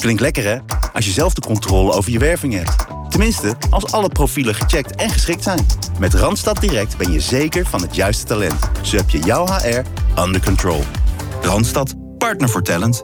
Klinkt lekker, hè? Als je zelf de controle over je werving hebt. Tenminste, als alle profielen gecheckt en geschikt zijn. Met Randstad Direct ben je zeker van het juiste talent. Zo heb je jouw HR under control. Randstad, partner voor talent.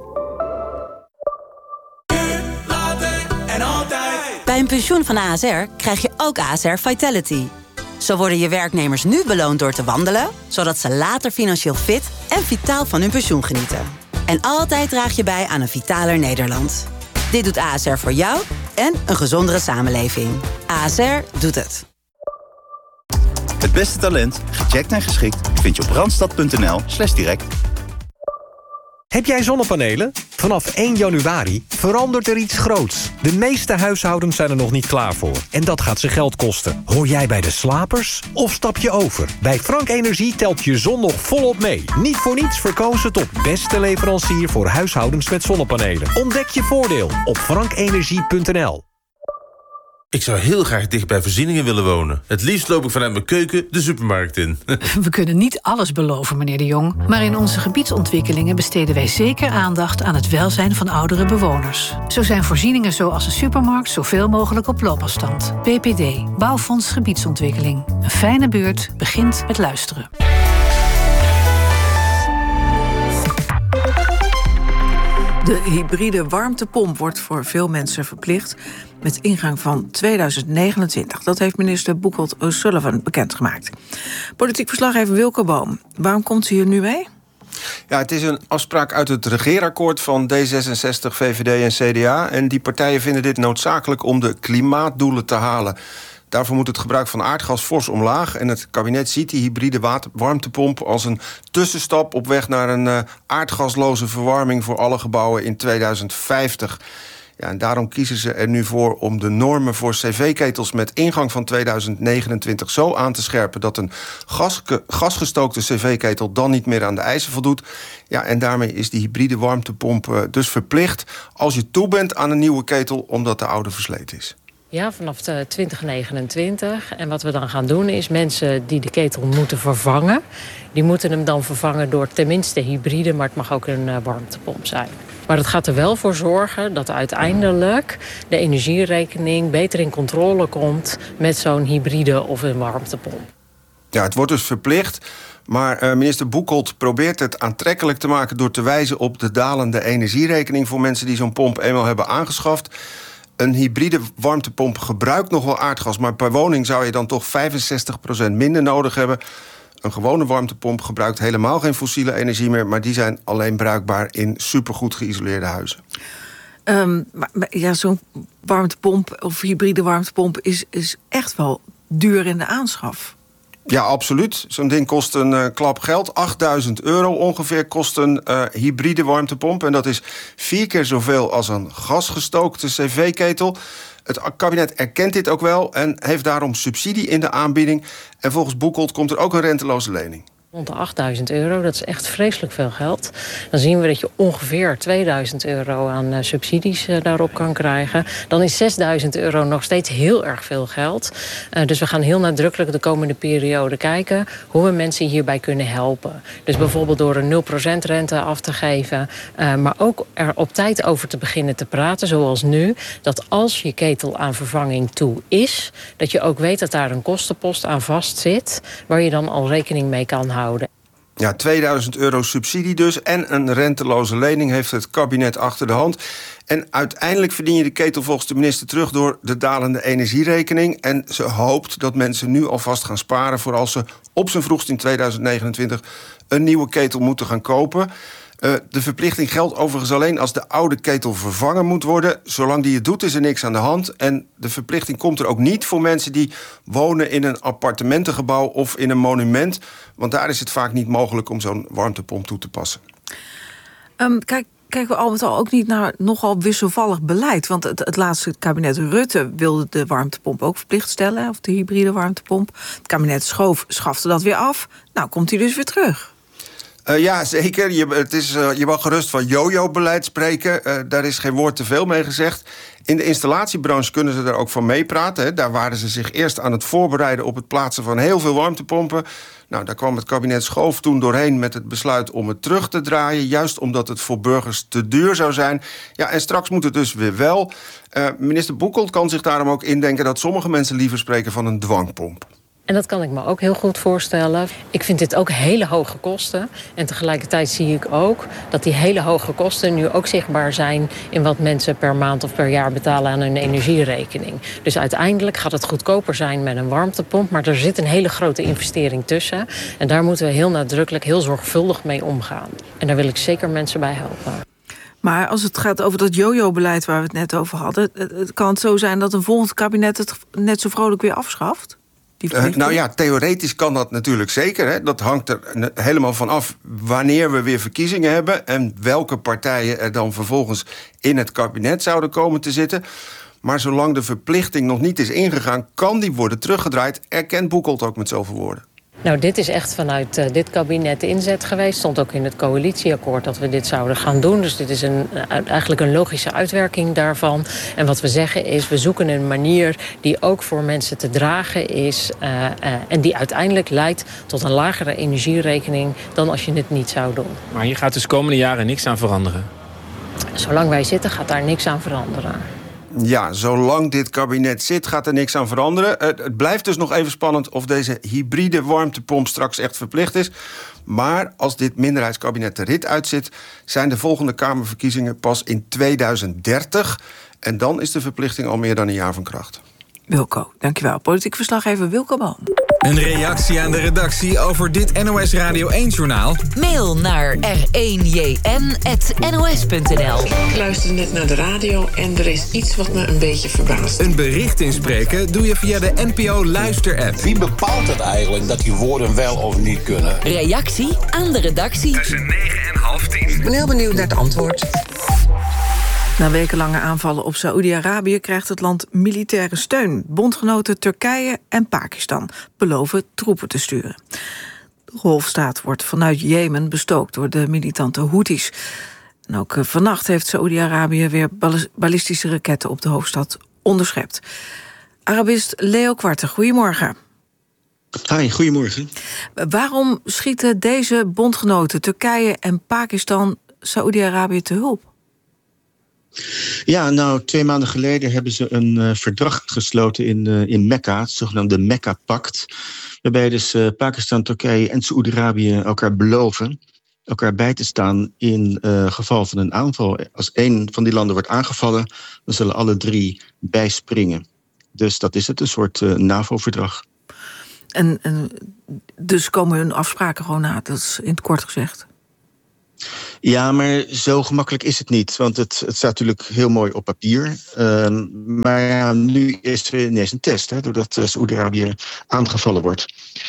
Bij een pensioen van ASR krijg je ook ASR Vitality. Zo worden je werknemers nu beloond door te wandelen, zodat ze later financieel fit en vitaal van hun pensioen genieten. En altijd draag je bij aan een vitaler Nederland. Dit doet ASR voor jou en een gezondere samenleving. ASR doet het. Het beste talent, gecheckt en geschikt, vind je op randstad.nl/direct. Heb jij zonnepanelen? Vanaf 1 januari verandert er iets groots. De meeste huishoudens zijn er nog niet klaar voor. En dat gaat ze geld kosten. Hoor jij bij de slapers of stap je over? Bij Frank Energie telt je zon nog volop mee. Niet voor niets verkozen tot beste leverancier voor huishoudens met zonnepanelen. Ontdek je voordeel op frankenergie.nl. Ik zou heel graag dicht bij voorzieningen willen wonen. Het liefst loop ik vanuit mijn keuken de supermarkt in. We kunnen niet alles beloven, meneer De Jong. Maar in onze gebiedsontwikkelingen besteden wij zeker aandacht aan het welzijn van oudere bewoners. Zo zijn voorzieningen zoals een supermarkt zoveel mogelijk op loopafstand. BPD, Bouwfonds Gebiedsontwikkeling. Een fijne buurt begint met luisteren. De hybride warmtepomp wordt voor veel mensen verplicht met ingang van 2029. Dat heeft minister Boekholt O'Sullivan bekendgemaakt. Politiek verslaggever Wilco Boom. Waarom komt u hier nu mee? Ja, het is een afspraak uit het regeerakkoord van D66, VVD en CDA. En die partijen vinden dit noodzakelijk om de klimaatdoelen te halen. Daarvoor moet het gebruik van aardgas fors omlaag. En het kabinet ziet die hybride warmtepomp als een tussenstap op weg naar een aardgasloze verwarming voor alle gebouwen in 2050. Ja, en daarom kiezen ze er nu voor om de normen voor cv-ketels met ingang van 2029 zo aan te scherpen dat een gasgestookte cv-ketel dan niet meer aan de eisen voldoet. Ja, en daarmee is die hybride warmtepomp dus verplicht als je toe bent aan een nieuwe ketel omdat de oude versleten is. Ja, vanaf 2029. En wat we dan gaan doen is mensen die de ketel moeten vervangen, die moeten hem dan vervangen door tenminste hybride, maar het mag ook een warmtepomp zijn. Maar het gaat er wel voor zorgen dat uiteindelijk de energierekening beter in controle komt met zo'n hybride of een warmtepomp. Ja, het wordt dus verplicht. Maar minister Boekholt probeert het aantrekkelijk te maken door te wijzen op de dalende energierekening voor mensen die zo'n pomp eenmaal hebben aangeschaft. Een hybride warmtepomp gebruikt nog wel aardgas, maar per woning zou je dan toch 65% minder nodig hebben. Een gewone warmtepomp gebruikt helemaal geen fossiele energie meer, maar die zijn alleen bruikbaar in supergoed geïsoleerde huizen. Zo'n warmtepomp of hybride warmtepomp is echt wel duur in de aanschaf. Ja, absoluut. Zo'n ding kost een klap geld. €8.000 ongeveer kost een hybride warmtepomp. En dat is 4 keer zoveel als een gasgestookte cv-ketel. Het kabinet erkent dit ook wel en heeft daarom subsidie in de aanbieding. En volgens Boekholt komt er ook een renteloze lening. Rond de €8.000, dat is echt vreselijk veel geld. Dan zien we dat je ongeveer €2.000 aan subsidies daarop kan krijgen. Dan is €6.000 nog steeds heel erg veel geld. Dus we gaan heel nadrukkelijk de komende periode kijken hoe we mensen hierbij kunnen helpen. Dus bijvoorbeeld door een 0% rente af te geven, maar ook er op tijd over te beginnen te praten, zoals nu, dat als je ketel aan vervanging toe is, dat je ook weet dat daar een kostenpost aan vastzit, waar je dan al rekening mee kan houden. Ja, €2.000 subsidie dus en een renteloze lening heeft het kabinet achter de hand. En uiteindelijk verdien je de ketel volgens de minister terug door de dalende energierekening. En ze hoopt dat mensen nu alvast gaan sparen voor als ze op zijn vroegst in 2029 een nieuwe ketel moeten gaan kopen. De verplichting geldt overigens alleen als de oude ketel vervangen moet worden. Zolang die het doet, is er niks aan de hand. En de verplichting komt er ook niet voor mensen die wonen in een appartementengebouw of in een monument. Want daar is het vaak niet mogelijk om zo'n warmtepomp toe te passen. Kijken we al met al ook niet naar nogal wisselvallig beleid. Want het laatste kabinet Rutte wilde de warmtepomp ook verplicht stellen, of de hybride warmtepomp. Het kabinet schafte dat weer af. Nou, komt hij dus weer terug. Ja, zeker. Je mag gerust van yo-yo-beleid spreken. Daar is geen woord te veel mee gezegd. In de installatiebranche kunnen ze er ook van meepraten. Hè. Daar waren ze zich eerst aan het voorbereiden op het plaatsen van heel veel warmtepompen. Nou, daar kwam het kabinet Schoof toen doorheen met het besluit om het terug te draaien. Juist omdat het voor burgers te duur zou zijn. Ja, en straks moet het dus weer wel. Minister Boekholt kan zich daarom ook indenken dat sommige mensen liever spreken van een dwangpomp. En dat kan ik me ook heel goed voorstellen. Ik vind dit ook hele hoge kosten. En tegelijkertijd zie ik ook dat die hele hoge kosten nu ook zichtbaar zijn in wat mensen per maand of per jaar betalen aan hun energierekening. Dus uiteindelijk gaat het goedkoper zijn met een warmtepomp, maar er zit een hele grote investering tussen. En daar moeten we heel nadrukkelijk, heel zorgvuldig mee omgaan. En daar wil ik zeker mensen bij helpen. Maar als het gaat over dat yo-yo-beleid waar we het net over hadden, kan het zo zijn dat een volgend kabinet het net zo vrolijk weer afschaft? Nou ja, theoretisch kan dat natuurlijk zeker. Hè. Dat hangt er helemaal van af wanneer we weer verkiezingen hebben en welke partijen er dan vervolgens in het kabinet zouden komen te zitten. Maar zolang de verplichting nog niet is ingegaan, kan die worden teruggedraaid. Erkent Boekholt ook met zoveel woorden. Nou, dit is echt vanuit dit kabinet de inzet geweest. Stond ook in het coalitieakkoord dat we dit zouden gaan doen. Dus dit is eigenlijk een logische uitwerking daarvan. En wat we zeggen is, we zoeken een manier die ook voor mensen te dragen is. En die uiteindelijk leidt tot een lagere energierekening dan als je het niet zou doen. Maar hier gaat dus komende jaren niks aan veranderen? Zolang wij zitten gaat daar niks aan veranderen. Ja, zolang dit kabinet zit, gaat er niks aan veranderen. Het blijft dus nog even spannend of deze hybride warmtepomp straks echt verplicht is. Maar als dit minderheidskabinet de rit uitzit, zijn de volgende Kamerverkiezingen pas in 2030. En dan is de verplichting al meer dan een jaar van kracht. Wilco, dankjewel. Politiek verslaggever Wilco Boom. Een reactie aan de redactie over dit NOS Radio 1-journaal? Mail naar r1jn@nos.nl. Ik luisterde net naar de radio en er is iets wat me een beetje verbaast. Een bericht inspreken doe je via de NPO Luister-app. Wie bepaalt het eigenlijk dat die woorden wel of niet kunnen? Reactie aan de redactie. Tussen 9 en half 10. Ik ben heel benieuwd naar het antwoord. Na wekenlange aanvallen op Saoedi-Arabië krijgt het land militaire steun. Bondgenoten Turkije en Pakistan beloven troepen te sturen. De Golfstaat wordt vanuit Jemen bestookt door de militante Houthis. En ook vannacht heeft Saoedi-Arabië weer ballistische raketten op de hoofdstad onderschept. Arabist Leo Quarte, goedemorgen. Hi, goedemorgen. Waarom schieten deze bondgenoten Turkije en Pakistan Saoedi-Arabië te hulp? Ja, nou, 2 maanden geleden hebben ze een verdrag gesloten in Mekka, het zogenaamde Mekka-pact, waarbij dus Pakistan, Turkije en Saoedi-Arabië elkaar beloven elkaar bij te staan in geval van een aanval. Als één van die landen wordt aangevallen, dan zullen alle 3 bijspringen. Dus dat is het, een soort NAVO-verdrag. En dus komen hun afspraken gewoon na, dat is in het kort gezegd. Ja, maar zo gemakkelijk is het niet. Want het staat natuurlijk heel mooi op papier. Maar ja, nu is er ineens een test, hè, doordat Saoedi-Arabië aangevallen wordt.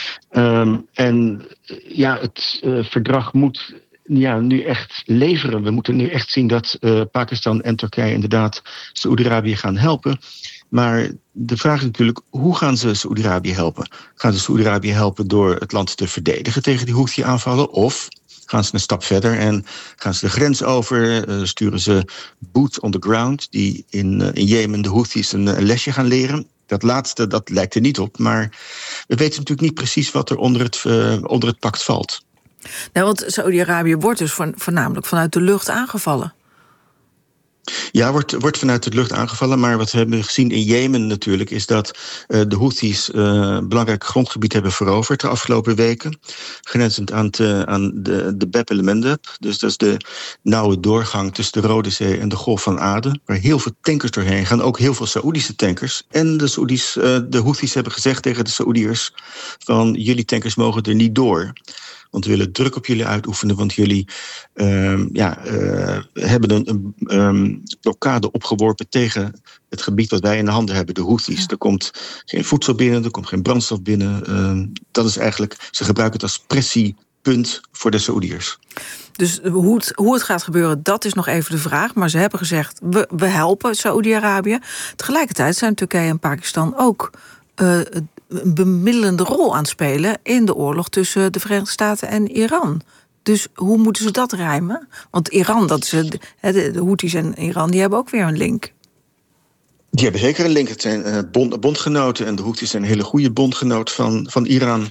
En ja, het verdrag moet nu echt leveren. We moeten nu echt zien dat Pakistan en Turkije inderdaad Saoedi-Arabië gaan helpen. Maar de vraag is natuurlijk, hoe gaan ze Saoedi-Arabië helpen? Gaan ze Saoedi-Arabië helpen door het land te verdedigen tegen die Houthi-aanvallen? Of gaan ze een stap verder en gaan ze de grens over, sturen ze boots on the ground die in Jemen de Houthis een lesje gaan leren? Dat laatste, dat lijkt er niet op, maar we weten natuurlijk niet precies wat er onder het pact valt. Nou, want Saoedi-Arabië wordt dus voornamelijk vanuit de lucht aangevallen. Ja, wordt vanuit de lucht aangevallen. Maar wat we hebben gezien in Jemen natuurlijk is dat de Houthis belangrijk grondgebied hebben veroverd de afgelopen weken. Grenzend aan de Bab el-Mandeb. Dus dat is de nauwe doorgang tussen de Rode Zee en de Golf van Aden. Waar heel veel tankers doorheen gaan. Ook heel veel Saoedische tankers. En de Houthis hebben gezegd tegen de Saoediërs van jullie tankers mogen er niet door. Want we willen druk op jullie uitoefenen, want jullie hebben een blokkade opgeworpen tegen het gebied wat wij in de handen hebben, de Houthis. Ja. Er komt geen voedsel binnen, er komt geen brandstof binnen. Dat is eigenlijk, ze gebruiken het als pressiepunt voor de Saoediërs. Dus hoe het gaat gebeuren, dat is nog even de vraag. Maar ze hebben gezegd, we helpen Saoedi-Arabië. Tegelijkertijd zijn Turkije en Pakistan ook een bemiddelende rol aan het spelen in de oorlog tussen de Verenigde Staten en Iran. Dus hoe moeten ze dat rijmen? Want Iran, de Houthis en Iran, die hebben ook weer een link. Die hebben zeker een link. Het zijn bondgenoten en de Houthis zijn een hele goede bondgenoot van Iran.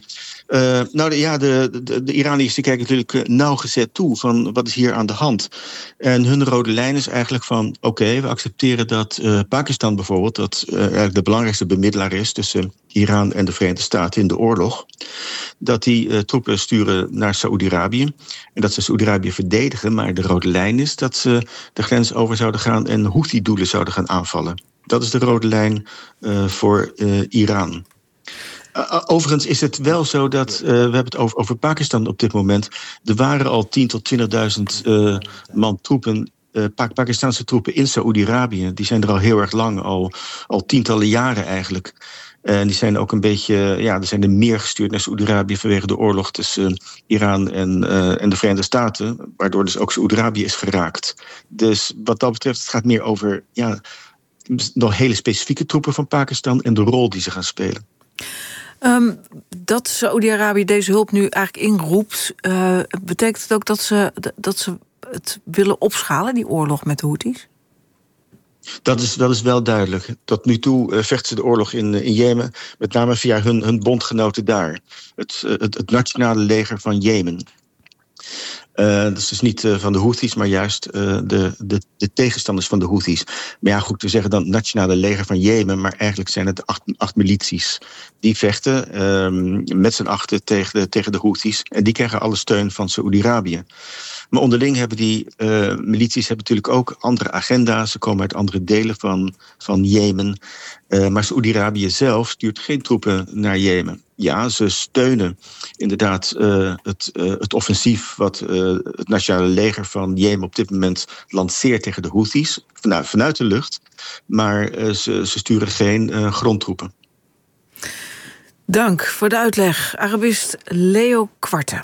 De Iraniërs die kijken natuurlijk nauwgezet toe van wat is hier aan de hand. En hun rode lijn is eigenlijk van oké, we accepteren dat Pakistan bijvoorbeeld, dat eigenlijk de belangrijkste bemiddelaar is tussen Iran en de Verenigde Staten in de oorlog, dat die troepen sturen naar Saoedi-Arabië en dat ze Saoedi-Arabië verdedigen, maar de rode lijn is dat ze de grens over zouden gaan en Houthi-doelen zouden gaan aanvallen. Dat is de rode lijn voor Iran. Overigens is het wel zo dat, we hebben het over Pakistan op dit moment. Er waren al 10.000 tot 20.000 man troepen, Pakistanse troepen in Saoedi-Arabië. Die zijn er al heel erg lang, al tientallen jaren eigenlijk. En die zijn ook een beetje, er zijn er meer gestuurd naar Saoedi-Arabië vanwege de oorlog tussen Iran en de Verenigde Staten. Waardoor dus ook Saoedi-Arabië is geraakt. Dus wat dat betreft, het gaat meer over nog hele specifieke troepen van Pakistan en de rol die ze gaan spelen. Dat Saoedi-Arabië deze hulp nu eigenlijk inroept, betekent het ook dat ze het willen opschalen, die oorlog met de Houthis? Dat is wel duidelijk. Tot nu toe vechten ze de oorlog in Jemen, met name via hun bondgenoten daar. Het nationale leger van Jemen. Dat is dus niet van de Houthis, maar juist de tegenstanders van de Houthis. Maar ja, goed, we zeggen dan het nationale leger van Jemen, maar eigenlijk zijn het acht milities. Die vechten met z'n achten tegen de Houthis. En die krijgen alle steun van Saoedi-Arabië. Maar onderling hebben die milities natuurlijk ook andere agenda's. Ze komen uit andere delen van Jemen. Maar Saoedi-Arabië zelf stuurt geen troepen naar Jemen. Ja, ze steunen inderdaad het offensief wat het nationale leger van Jemen op dit moment lanceert tegen de Houthis. Vanuit de lucht. Maar ze sturen geen grondtroepen. Dank voor de uitleg. Arabist Leo Quarte.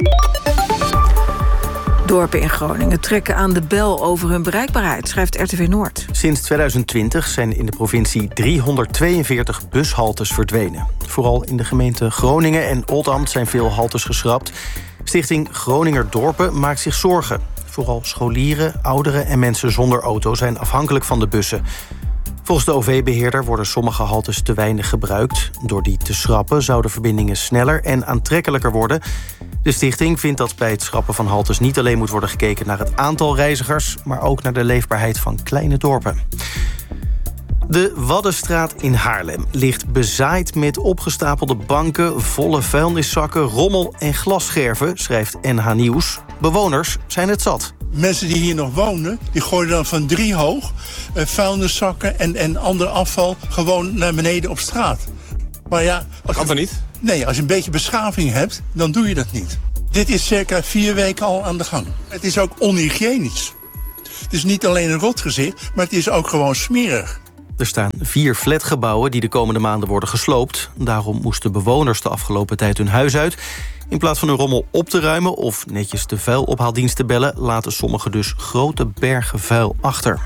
Dorpen in Groningen trekken aan de bel over hun bereikbaarheid, schrijft RTV Noord. Sinds 2020 zijn in de provincie 342 bushaltes verdwenen. Vooral in de gemeenten Groningen en Oldambt zijn veel haltes geschrapt. Stichting Groninger Dorpen maakt zich zorgen. Vooral scholieren, ouderen en mensen zonder auto zijn afhankelijk van de bussen. Volgens de OV-beheerder worden sommige haltes te weinig gebruikt. Door die te schrappen zouden verbindingen sneller en aantrekkelijker worden. De stichting vindt dat bij het schrappen van haltes niet alleen moet worden gekeken naar het aantal reizigers, maar ook naar de leefbaarheid van kleine dorpen. De Waddenstraat in Haarlem ligt bezaaid met opgestapelde banken, volle vuilniszakken, rommel en glasscherven, schrijft NH Nieuws. Bewoners zijn het zat. Mensen die hier nog wonen, die gooien dan van 3 hoog vuilniszakken en ander afval gewoon naar beneden op straat. Maar ja, kan dat niet? Nee, als je een beetje beschaving hebt, dan doe je dat niet. Dit is circa 4 weken al aan de gang. Het is ook onhygiënisch. Het is niet alleen een rotgezicht, maar het is ook gewoon smerig. Er staan 4 flatgebouwen die de komende maanden worden gesloopt. Daarom moesten bewoners de afgelopen tijd hun huis uit. In plaats van hun rommel op te ruimen of netjes de vuilophaaldienst te bellen, laten sommigen dus grote bergen vuil achter.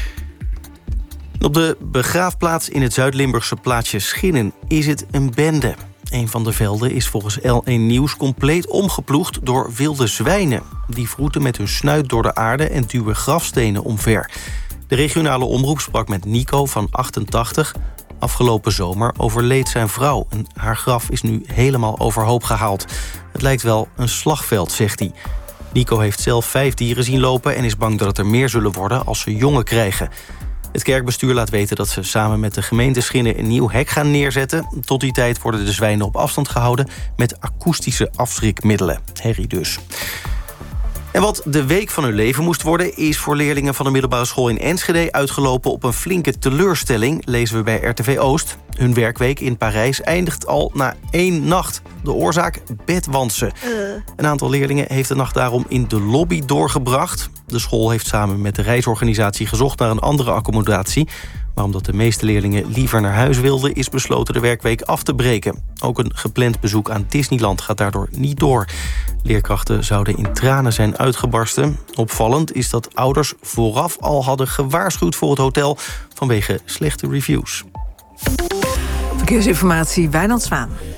Op de begraafplaats in het Zuid-Limburgse plaatsje Schinnen is het een bende. Een van de velden is volgens L1 Nieuws compleet omgeploegd door wilde zwijnen. Die vroeten met hun snuit door de aarde en duwen grafstenen omver. De regionale omroep sprak met Nico van 88. Afgelopen zomer overleed zijn vrouw en haar graf is nu helemaal overhoop gehaald. Het lijkt wel een slagveld, zegt hij. Nico heeft zelf 5 dieren zien lopen en is bang dat het er meer zullen worden als ze jongen krijgen. Het kerkbestuur laat weten dat ze samen met de gemeente Schinnen een nieuw hek gaan neerzetten. Tot die tijd worden de zwijnen op afstand gehouden met akoestische afschrikmiddelen. Herrie dus. En wat de week van hun leven moest worden, is voor leerlingen van de middelbare school in Enschede uitgelopen op een flinke teleurstelling, lezen we bij RTV Oost. Hun werkweek in Parijs eindigt al na 1 nacht. De oorzaak? Bedwansen. Een aantal leerlingen heeft de nacht daarom in de lobby doorgebracht. De school heeft samen met de reisorganisatie gezocht naar een andere accommodatie. Maar omdat de meeste leerlingen liever naar huis wilden, is besloten de werkweek af te breken. Ook een gepland bezoek aan Disneyland gaat daardoor niet door. Leerkrachten zouden in tranen zijn uitgebarsten. Opvallend is dat ouders vooraf al hadden gewaarschuwd voor het hotel vanwege slechte reviews. Verkeersinformatie, Wijnand Zwaan.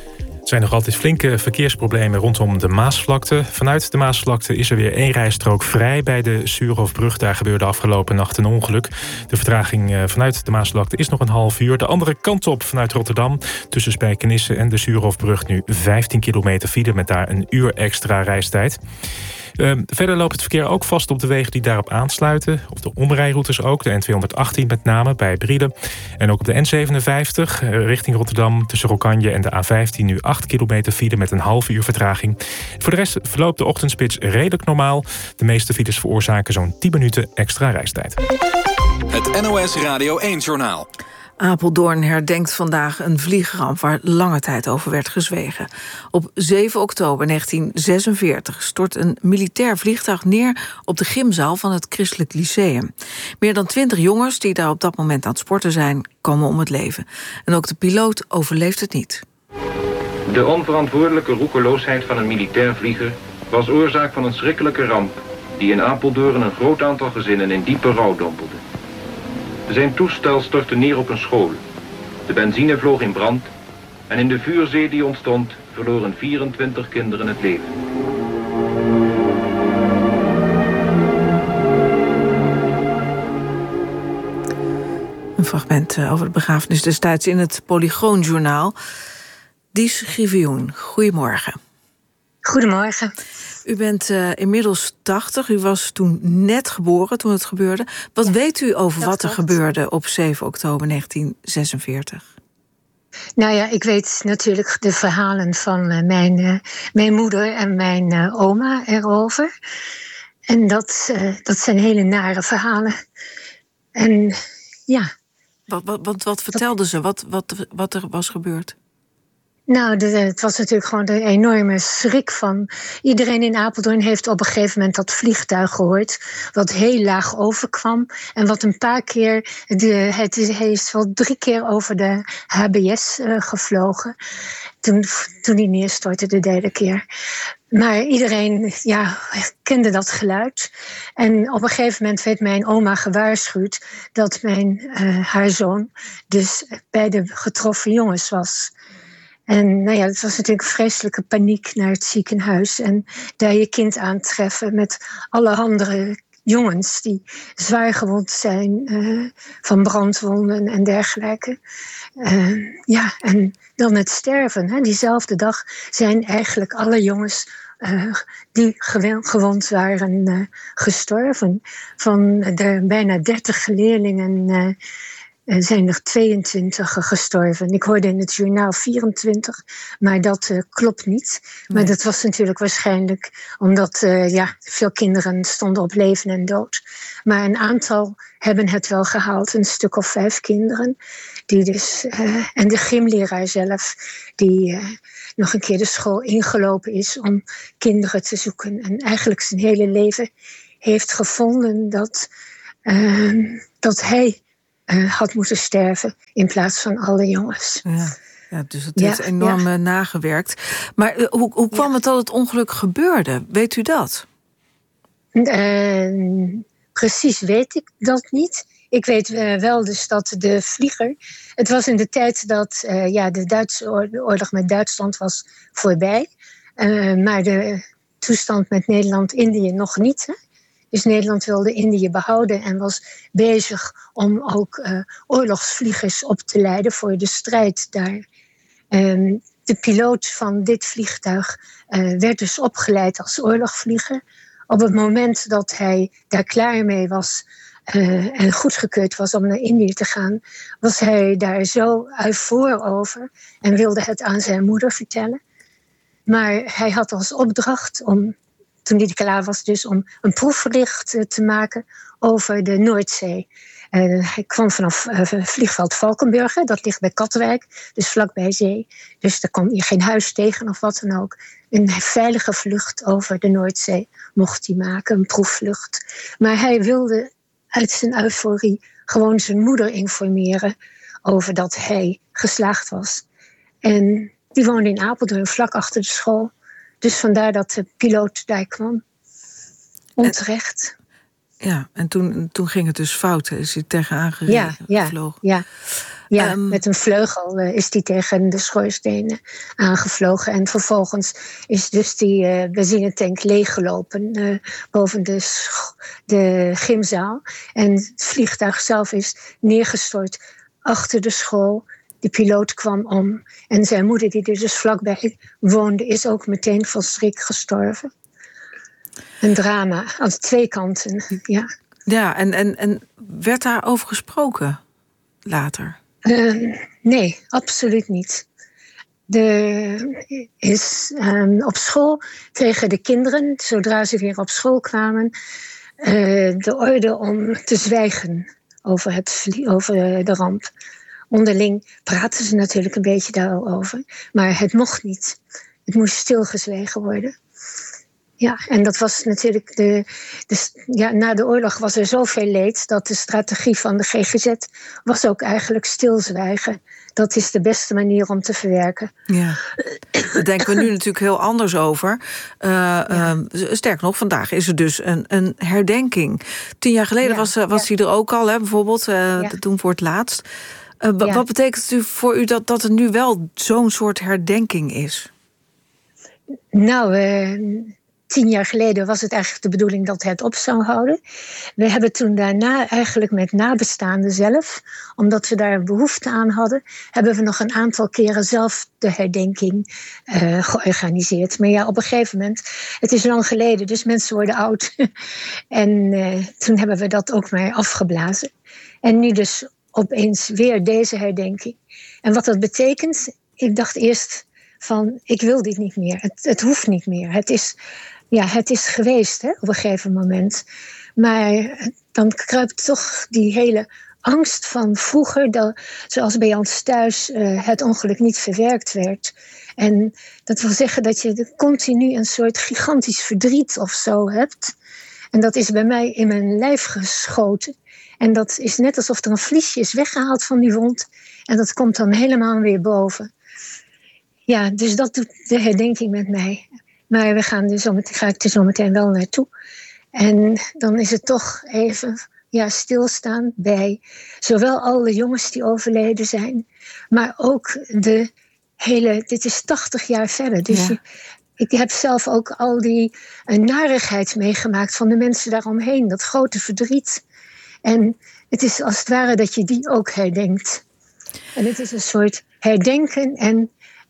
Er zijn nog altijd flinke verkeersproblemen rondom de Maasvlakte. Vanuit de Maasvlakte is er weer 1 rijstrook vrij bij de Suurhofbrug. Daar gebeurde afgelopen nacht een ongeluk. De vertraging vanuit de Maasvlakte is nog een half uur. De andere kant op vanuit Rotterdam, tussen Spijkenisse en de Suurhofbrug... nu 15 kilometer file met daar een uur extra reistijd. Verder loopt het verkeer ook vast op de wegen die daarop aansluiten. Op de omrijroutes ook, de N218 met name bij Brielen. En ook op de N57 richting Rotterdam tussen Rokkanje en de A15... nu 8 kilometer file met een half uur vertraging. Voor de rest verloopt de ochtendspits redelijk normaal. De meeste files veroorzaken zo'n 10 minuten extra reistijd. Het NOS Radio 1-journaal. Apeldoorn herdenkt vandaag een vliegramp waar lange tijd over werd gezwegen. Op 7 oktober 1946 stort een militair vliegtuig neer op de gymzaal van het Christelijk Lyceum. Meer dan 20 jongens die daar op dat moment aan het sporten zijn, komen om het leven. En ook de piloot overleeft het niet. De onverantwoordelijke roekeloosheid van een militair vlieger was oorzaak van een schrikkelijke ramp die in Apeldoorn een groot aantal gezinnen in diepe rouw dompelde. Zijn toestel stortte neer op een school. De benzine vloog in brand en in de vuurzee die ontstond verloren 24 kinderen het leven. Een fragment over de begrafenis destijds in het Polygoonjournaal. Dies Griffioen, goedemorgen. Goedemorgen. U bent inmiddels 80. U was toen net geboren toen het gebeurde. Wat weet u over wat er gebeurde op 7 oktober 1946? Nou ja, ik weet natuurlijk de verhalen van mijn moeder en mijn oma erover. En dat zijn hele nare verhalen. En ja. Wat vertelden ze? Wat er was gebeurd? Nou, het was natuurlijk gewoon de enorme schrik van... Iedereen in Apeldoorn heeft op een gegeven moment dat vliegtuig gehoord... wat heel laag overkwam. En wat een paar keer... Hij is wel 3 keer over de HBS gevlogen. Toen hij neerstortte de 3e keer. Maar iedereen kende dat geluid. En op een gegeven moment werd mijn oma gewaarschuwd... dat haar zoon dus bij de getroffen jongens was... En nou ja, het was natuurlijk vreselijke paniek naar het ziekenhuis. En daar je kind aantreffen met alle andere jongens die zwaar gewond zijn van brandwonden en dergelijke. En dan het sterven. Hè. Diezelfde dag zijn eigenlijk alle jongens die gewond waren gestorven. Van de bijna 30 leerlingen... zijn er 22 gestorven. Ik hoorde in het journaal 24, maar dat klopt niet. Maar dat was natuurlijk waarschijnlijk omdat veel kinderen stonden op leven en dood. Maar een aantal hebben het wel gehaald, een stuk of 5 kinderen. Die dus, en de gymleraar zelf, die nog een keer de school ingelopen is om kinderen te zoeken. En eigenlijk zijn hele leven heeft gevonden dat hij... had moeten sterven in plaats van alle jongens. Ja, dus het heeft enorm nagewerkt. Maar hoe kwam het dat het ongeluk gebeurde? Weet u dat? Precies weet ik dat niet. Ik weet wel dus dat de vlieger... Het was in de tijd dat de Duitse oorlog met Duitsland was voorbij. Maar de toestand met Nederland-Indië nog niet, hè? Dus Nederland wilde Indië behouden en was bezig om ook oorlogsvliegers op te leiden voor de strijd daar. De piloot van dit vliegtuig werd dus opgeleid als oorlogsvlieger. Op het moment dat hij daar klaar mee was en goedgekeurd was om naar Indië te gaan, was hij daar zo eufoor over en wilde het aan zijn moeder vertellen. Maar hij had als opdracht om... Toen hij klaar was dus om een proefvlucht te maken over de Noordzee. Hij kwam vanaf vliegveld Valkenburg, dat ligt bij Katwijk, dus vlakbij zee. Dus daar kwam je geen huis tegen of wat dan ook. Een veilige vlucht over de Noordzee mocht hij maken, een proefvlucht. Maar hij wilde uit zijn euforie gewoon zijn moeder informeren over dat hij geslaagd was. En die woonde in Apeldoorn, vlak achter de school. Dus vandaar dat de piloot daar kwam. Onterecht. En toen ging het dus fout. Is hij tegenaan gevlogen. Ja. Ja, met een vleugel is die tegen de schoorsteen aangevlogen. En vervolgens is dus die benzinetank leeggelopen boven de gymzaal. En het vliegtuig zelf is neergestort achter de school. De piloot kwam om. En zijn moeder, die er dus vlakbij woonde, is ook meteen van schrik gestorven. Een drama aan twee kanten, ja. Ja, en werd daarover gesproken later? Nee, absoluut niet. Op school kregen de kinderen, zodra ze weer op school kwamen, de orde om te zwijgen over de ramp. Onderling praten ze natuurlijk een beetje daarover, maar het mocht niet. Het moest stilgezwegen worden. Ja, en dat was natuurlijk na de oorlog was er zoveel leed dat de strategie van de GGZ was ook eigenlijk stilzwijgen. Dat is de beste manier om te verwerken. Ja, daar denken we nu natuurlijk heel anders over. Sterker nog, vandaag is er dus een herdenking. 10 jaar geleden was hij er ook al, hè, bijvoorbeeld, toen voor het laatst. Wat betekent het voor u dat het nu wel zo'n soort herdenking is? Nou, 10 jaar geleden was het eigenlijk de bedoeling dat het op zou houden. We hebben toen daarna eigenlijk met nabestaanden zelf, omdat we daar behoefte aan hadden, hebben we nog een aantal keren zelf de herdenking georganiseerd. Maar ja, op een gegeven moment, het is lang geleden, dus mensen worden oud. En toen hebben we dat ook maar afgeblazen. En nu dus opeens weer deze herdenking. En wat dat betekent, ik dacht eerst van, ik wil dit niet meer. Het hoeft niet meer. Het is geweest, hè, op een gegeven moment. Maar dan kruipt toch die hele angst van vroeger, zoals bij ons thuis het ongeluk niet verwerkt werd. En dat wil zeggen dat je continu een soort gigantisch verdriet of zo hebt. En dat is bij mij in mijn lijf geschoten. En dat is net alsof er een vliesje is weggehaald van die wond. En dat komt dan helemaal weer boven. Ja, dus dat doet de herdenking met mij. Maar ga ik er zo meteen wel naartoe. En dan is het toch even stilstaan bij zowel alle jongens die overleden zijn, maar ook dit is 80 jaar verder. Dus ik heb zelf ook al die narigheid meegemaakt van de mensen daaromheen. Dat grote verdriet. En het is als het ware dat je die ook herdenkt. En het is een soort herdenken en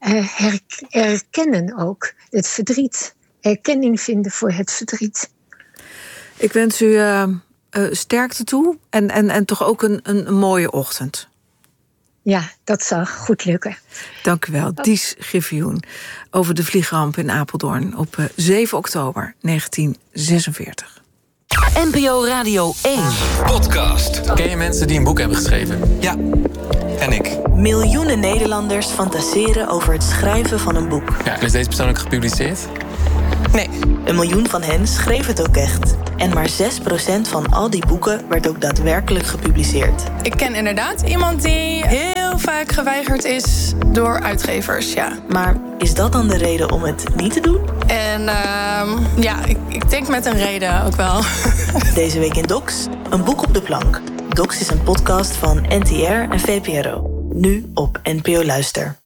erkennen ook het verdriet. Erkenning vinden voor het verdriet. Ik wens u sterkte toe en toch ook een mooie ochtend. Ja, dat zal goed lukken. Dank u wel. Dies Griffioen over de vliegramp in Apeldoorn op 7 oktober 1946. NPO Radio 1. Podcast. Ken je mensen die een boek hebben geschreven? Ja, en ik. Miljoenen Nederlanders fantaseren over het schrijven van een boek. Ja, en is deze persoon ook gepubliceerd? Nee. 1 miljoen van hen schreef het ook echt. En maar 6% van al die boeken werd ook daadwerkelijk gepubliceerd. Ik ken inderdaad iemand die heel vaak geweigerd is door uitgevers, ja. Maar is dat dan de reden om het niet te doen? En ik denk met een reden ook wel. Deze week in Docs, een boek op de plank. Docs is een podcast van NTR en VPRO. Nu op NPO Luister.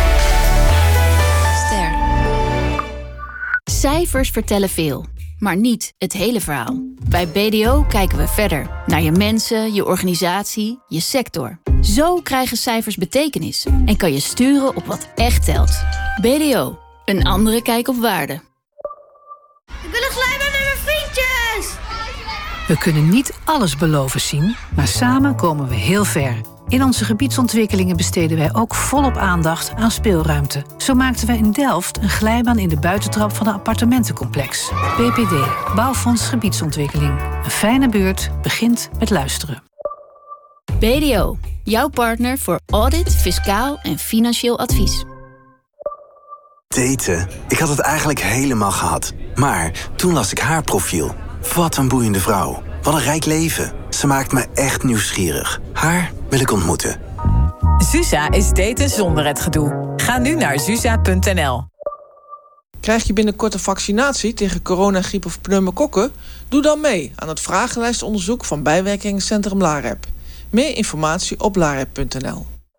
Ster. Cijfers vertellen veel, maar niet het hele verhaal. Bij BDO kijken we verder naar je mensen, je organisatie, je sector. Zo krijgen cijfers betekenis en kan je sturen op wat echt telt. BDO, een andere kijk op waarde. Ik wil een glijbaan met mijn vriendjes! We kunnen niet alles beloven zien, maar samen komen we heel ver. In onze gebiedsontwikkelingen besteden wij ook volop aandacht aan speelruimte. Zo maakten wij in Delft een glijbaan in de buitentrap van een appartementencomplex. BPD, Bouwfonds Gebiedsontwikkeling. Een fijne buurt begint met luisteren. BDO, jouw partner voor audit, fiscaal en financieel advies. Daten. Ik had het eigenlijk helemaal gehad. Maar toen las ik haar profiel. Wat een boeiende vrouw. Wat een rijk leven. Ze maakt me echt nieuwsgierig. Haar wil ik ontmoeten. Zuza is daten zonder het gedoe. Ga nu naar zuza.nl. Krijg je binnenkort een vaccinatie tegen corona, griep of pneumokokken? Doe dan mee aan het vragenlijstonderzoek van bijwerkingencentrum LAREP. Meer informatie op larep.nl.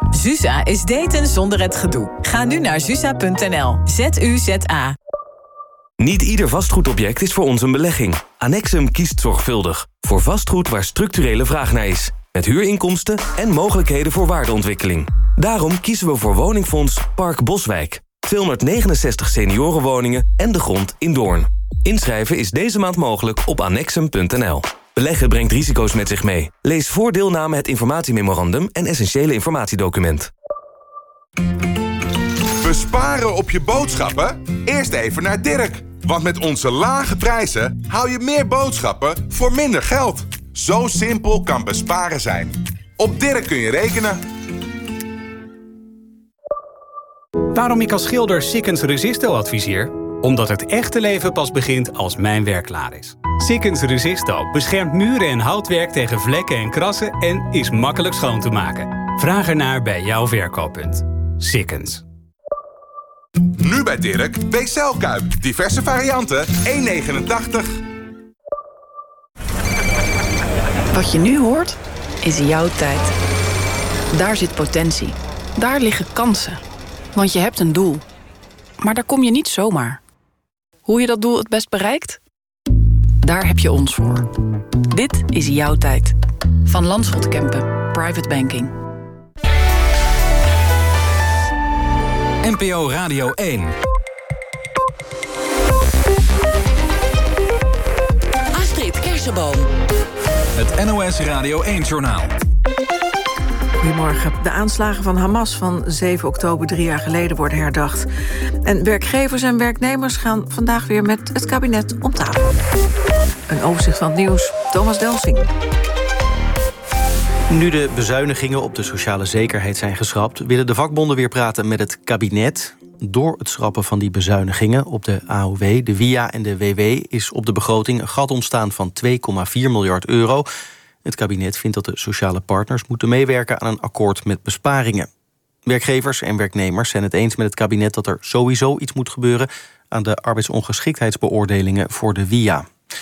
Zuza is daten zonder het gedoe. Ga nu naar zuza.nl. ZUZA. Niet ieder vastgoedobject is voor ons een belegging. Annexum kiest zorgvuldig voor vastgoed waar structurele vraag naar is. Met huurinkomsten en mogelijkheden voor waardeontwikkeling. Daarom kiezen we voor woningfonds Park Boswijk. 269 seniorenwoningen en de grond in Doorn. Inschrijven is deze maand mogelijk op annexum.nl. Beleggen brengt risico's met zich mee. Lees voor deelname het informatiememorandum en essentiële informatiedocument. Besparen op je boodschappen? Eerst even naar Dirk. Want met onze lage prijzen hou je meer boodschappen voor minder geld. Zo simpel kan besparen zijn. Op Dirk kun je rekenen. Waarom ik als schilder Sikkens Resisto adviseer? Omdat het echte leven pas begint als mijn werk klaar is. Sikkens Resisto beschermt muren en houtwerk tegen vlekken en krassen en is makkelijk schoon te maken. Vraag ernaar bij jouw verkooppunt. Sikkens. Nu bij Dirk, BCL-kuip. Diverse varianten, €1,89. Wat je nu hoort, is jouw tijd. Daar zit potentie. Daar liggen kansen. Want je hebt een doel. Maar daar kom je niet zomaar. Hoe je dat doel het best bereikt? Daar heb je ons voor. Dit is jouw tijd. Van Landschot Kempen. Private Banking. NPO Radio 1. Astrid Kersenboom. Het NOS Radio 1-journaal. Goedemorgen. De aanslagen van Hamas van 7 oktober 3 jaar geleden worden herdacht. En werkgevers en werknemers gaan vandaag weer met het kabinet om tafel. Een overzicht van het nieuws. Thomas Delsing. Nu de bezuinigingen op de sociale zekerheid zijn geschrapt, willen de vakbonden weer praten met het kabinet. Door het schrappen van die bezuinigingen op de AOW, de WIA en de WW is op de begroting een gat ontstaan van €2,4 miljard. Het kabinet vindt dat de sociale partners moeten meewerken aan een akkoord met besparingen. Werkgevers en werknemers zijn het eens met het kabinet dat er sowieso iets moet gebeuren aan de arbeidsongeschiktheidsbeoordelingen voor de WIA.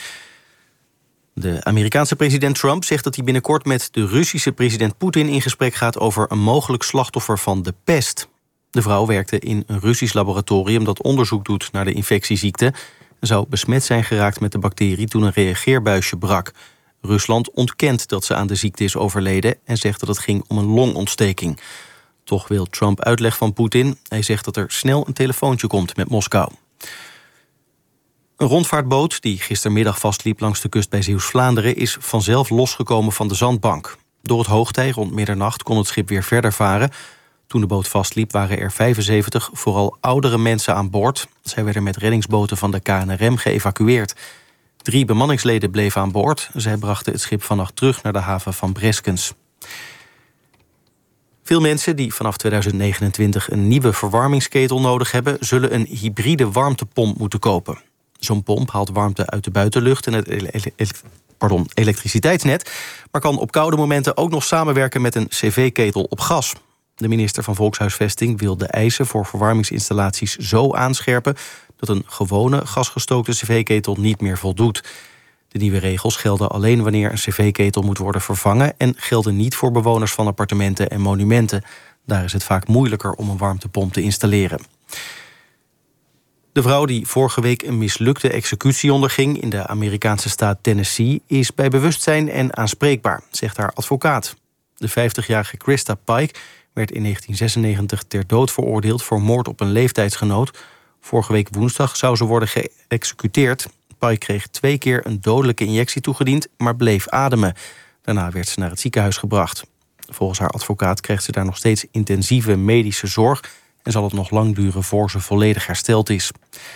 De Amerikaanse president Trump zegt dat hij binnenkort met de Russische president Poetin in gesprek gaat over een mogelijk slachtoffer van de pest. De vrouw werkte in een Russisch laboratorium dat onderzoek doet naar de infectieziekte en zou besmet zijn geraakt met de bacterie toen een reageerbuisje brak. Rusland ontkent dat ze aan de ziekte is overleden en zegt dat het ging om een longontsteking. Toch wil Trump uitleg van Poetin. Hij zegt dat er snel een telefoontje komt met Moskou. Een rondvaartboot die gistermiddag vastliep langs de kust bij Zeeuws-Vlaanderen is vanzelf losgekomen van de zandbank. Door het hoogtij rond middernacht kon het schip weer verder varen. Toen de boot vastliep waren er 75 vooral oudere mensen aan boord. Zij werden met reddingsboten van de KNRM geëvacueerd. 3 bemanningsleden bleven aan boord. Zij brachten het schip vannacht terug naar de haven van Breskens. Veel mensen die vanaf 2029 een nieuwe verwarmingsketel nodig hebben, zullen een hybride warmtepomp moeten kopen. Zo'n pomp haalt warmte uit de buitenlucht en het elektriciteitsnet, maar kan op koude momenten ook nog samenwerken met een cv-ketel op gas. De minister van Volkshuisvesting wil de eisen voor verwarmingsinstallaties zo aanscherpen dat een gewone gasgestookte cv-ketel niet meer voldoet. De nieuwe regels gelden alleen wanneer een cv-ketel moet worden vervangen en gelden niet voor bewoners van appartementen en monumenten. Daar is het vaak moeilijker om een warmtepomp te installeren. De vrouw die vorige week een mislukte executie onderging in de Amerikaanse staat Tennessee is bij bewustzijn en aanspreekbaar, zegt haar advocaat. De 50-jarige Krista Pike werd in 1996 ter dood veroordeeld voor moord op een leeftijdsgenoot. Vorige week woensdag zou ze worden geëxecuteerd. Pike kreeg 2 keer een dodelijke injectie toegediend, maar bleef ademen. Daarna werd ze naar het ziekenhuis gebracht. Volgens haar advocaat krijgt ze daar nog steeds intensieve medische zorg en zal het nog lang duren voor ze volledig hersteld is.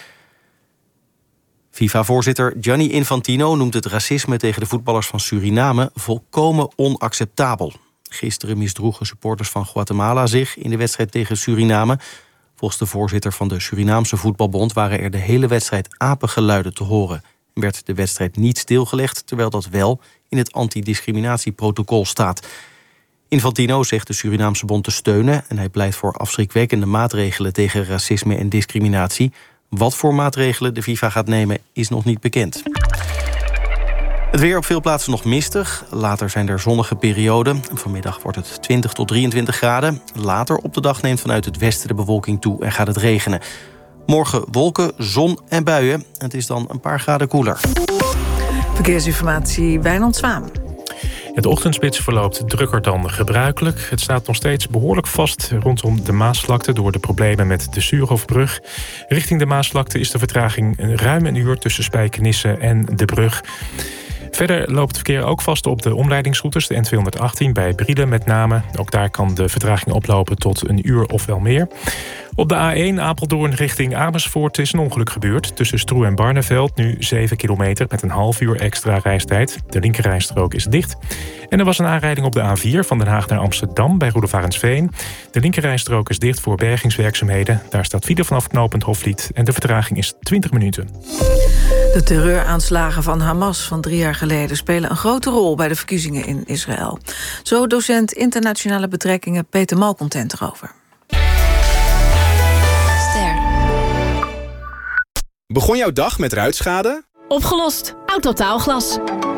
FIFA-voorzitter Gianni Infantino noemt het racisme tegen de voetballers van Suriname volkomen onacceptabel. Gisteren misdroegen supporters van Guatemala zich in de wedstrijd tegen Suriname. Volgens de voorzitter van de Surinaamse voetbalbond waren er de hele wedstrijd apengeluiden te horen. Werd de wedstrijd niet stilgelegd, terwijl dat wel in het antidiscriminatieprotocol staat. Infantino zegt de Surinaamse bond te steunen en hij pleit voor afschrikwekkende maatregelen tegen racisme en discriminatie. Wat voor maatregelen de FIFA gaat nemen is nog niet bekend. Het weer op veel plaatsen nog mistig. Later zijn er zonnige perioden. Vanmiddag wordt het 20 tot 23 graden. Later op de dag neemt vanuit het westen de bewolking toe en gaat het regenen. Morgen wolken, zon en buien. Het is dan een paar graden koeler. Verkeersinformatie, Wijnand Zwaan. De ochtendspits verloopt drukker dan gebruikelijk. Het staat nog steeds behoorlijk vast rondom de Maasvlakte door de problemen met de Suurhofbrug. Richting de Maasvlakte is de vertraging ruim een uur tussen Spijkenisse en de brug. Verder loopt het verkeer ook vast op de omleidingsroutes, de N218 bij Brielen met name. Ook daar kan de vertraging oplopen tot een uur of wel meer. Op de A1 Apeldoorn richting Amersfoort is een ongeluk gebeurd. Tussen Stroe en Barneveld, nu 7 kilometer met een half uur extra reistijd. De linkerrijstrook is dicht. En er was een aanrijding op de A4 van Den Haag naar Amsterdam bij Roelevarensveen. De linkerrijstrook is dicht voor bergingswerkzaamheden. Daar staat file vanaf knooppunt Hofvliet en de vertraging is 20 minuten. De terreuraanslagen van Hamas van 3 jaar geleden spelen een grote rol bij de verkiezingen in Israël. Zo docent internationale betrekkingen Peter Malcontent erover. Begon jouw dag met ruitschade? Opgelost. Autotaalglas.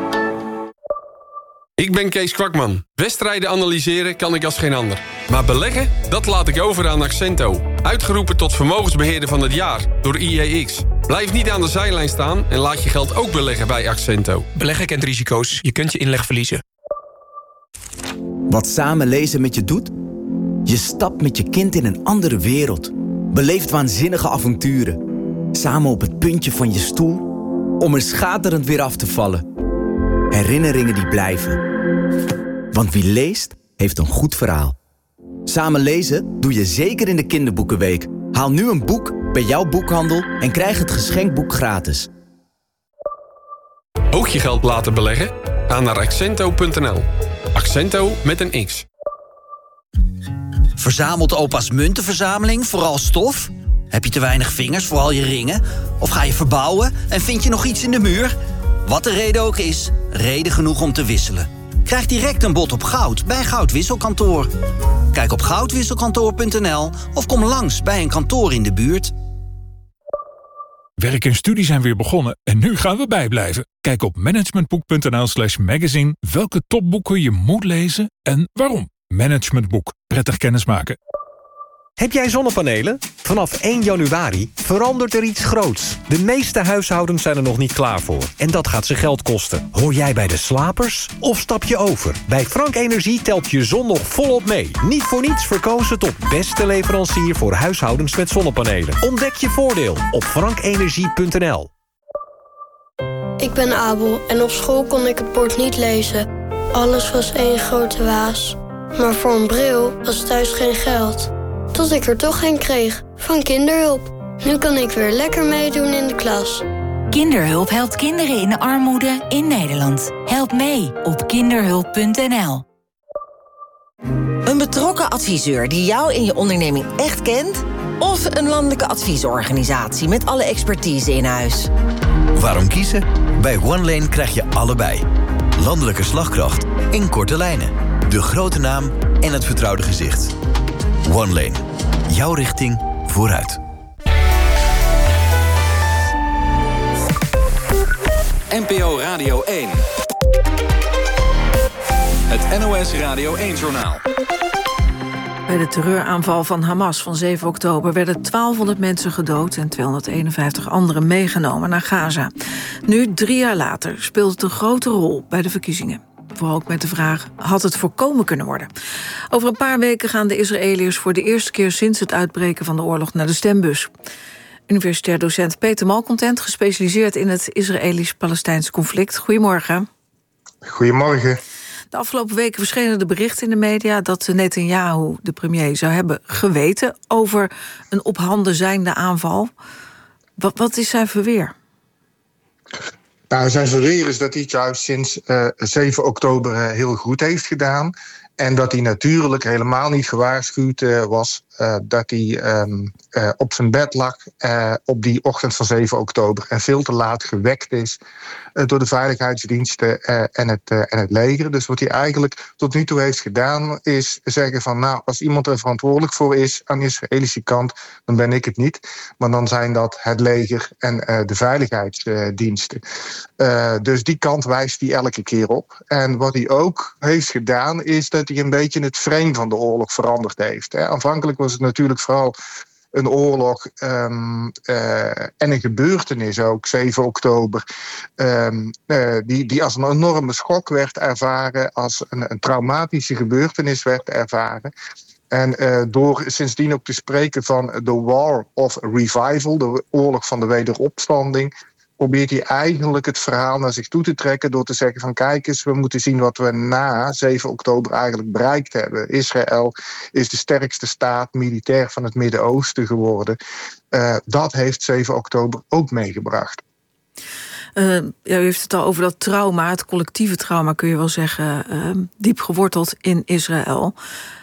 Ik ben Kees Kwakman. Wedstrijden analyseren kan ik als geen ander. Maar beleggen, dat laat ik over aan Accento. Uitgeroepen tot vermogensbeheerder van het jaar door IEX. Blijf niet aan de zijlijn staan en laat je geld ook beleggen bij Accento. Beleggen kent risico's. Je kunt je inleg verliezen. Wat samen lezen met je doet? Je stapt met je kind in een andere wereld. Beleeft waanzinnige avonturen. Samen op het puntje van je stoel, om er schaterend weer af te vallen. Herinneringen die blijven. Want wie leest, heeft een goed verhaal. Samen lezen doe je zeker in de kinderboekenweek. Haal nu een boek bij jouw boekhandel en krijg het geschenkboek gratis. Ook je geld laten beleggen? Ga naar Accento.nl. Accento met een X. Verzamelt opa's muntenverzameling vooral stof? Heb je te weinig vingers voor al je ringen? Of ga je verbouwen en vind je nog iets in de muur? Wat de reden ook is, reden genoeg om te wisselen. Krijg direct een bod op goud bij Goudwisselkantoor. Kijk op goudwisselkantoor.nl of kom langs bij een kantoor in de buurt. Werk en studie zijn weer begonnen en nu gaan we bijblijven. Kijk op managementboek.nl/magazine welke topboeken je moet lezen en waarom. Managementboek. Prettig kennismaken. Heb jij zonnepanelen? Vanaf 1 januari verandert er iets groots. De meeste huishoudens zijn er nog niet klaar voor. En dat gaat ze geld kosten. Hoor jij bij de slapers of stap je over? Bij Frank Energie telt je zon nog volop mee. Niet voor niets verkozen tot beste leverancier voor huishoudens met zonnepanelen. Ontdek je voordeel op frankenergie.nl. Ik ben Abel en op school kon ik het bord niet lezen. Alles was één grote waas. Maar voor een bril was thuis geen geld. Tot ik er toch een kreeg, van Kinderhulp. Nu kan ik weer lekker meedoen in de klas. Kinderhulp helpt kinderen in armoede in Nederland. Help mee op kinderhulp.nl. Een betrokken adviseur die jou en je onderneming echt kent? Of een landelijke adviesorganisatie met alle expertise in huis? Waarom kiezen? Bij OneLane krijg je allebei. Landelijke slagkracht in korte lijnen. De grote naam en het vertrouwde gezicht. OneLane. Jouw richting vooruit. NPO Radio 1. Het NOS Radio 1-journaal. Bij de terreuraanval van Hamas van 7 oktober... werden 1200 mensen gedood en 251 anderen meegenomen naar Gaza. Nu, 3 jaar later, speelt het een grote rol bij de verkiezingen. Vooral ook met de vraag, had het voorkomen kunnen worden? Over een paar weken gaan de Israëliërs voor de eerste keer sinds het uitbreken van de oorlog naar de stembus. Universitair docent Peter Malcontent, gespecialiseerd in het Israëlisch-Palestijns conflict. Goedemorgen. Goedemorgen. De afgelopen weken verschenen de berichten in de media dat Netanyahu, de premier, zou hebben geweten over een op handen zijnde aanval. Wat is zijn verweer? Nou, zijn verweer is dat hij het juist sinds 7 oktober heel goed heeft gedaan. En dat hij natuurlijk helemaal niet gewaarschuwd was dat hij op zijn bed lag op die ochtend van 7 oktober... en veel te laat gewekt is door de veiligheidsdiensten en het leger. Dus wat hij eigenlijk tot nu toe heeft gedaan is zeggen van... nou, als iemand er verantwoordelijk voor is aan de Israëlische kant... dan ben ik het niet, maar dan zijn dat het leger en de veiligheidsdiensten. Dus die kant wijst hij elke keer op. En wat hij ook heeft gedaan is dat hij een beetje het frame van de oorlog veranderd heeft. Aanvankelijk was het natuurlijk vooral een oorlog en een gebeurtenis ook, 7 oktober... die als een enorme schok werd ervaren, als een traumatische gebeurtenis werd ervaren. En door sindsdien ook te spreken van the War of Revival, de oorlog van de wederopstanding... probeert hij eigenlijk het verhaal naar zich toe te trekken door te zeggen van kijk eens, we moeten zien wat we na 7 oktober eigenlijk bereikt hebben. Israël is de sterkste staat militair van het Midden-Oosten geworden. Dat heeft 7 oktober ook meegebracht. U heeft het al over dat trauma, het collectieve trauma kun je wel zeggen, diep geworteld in Israël.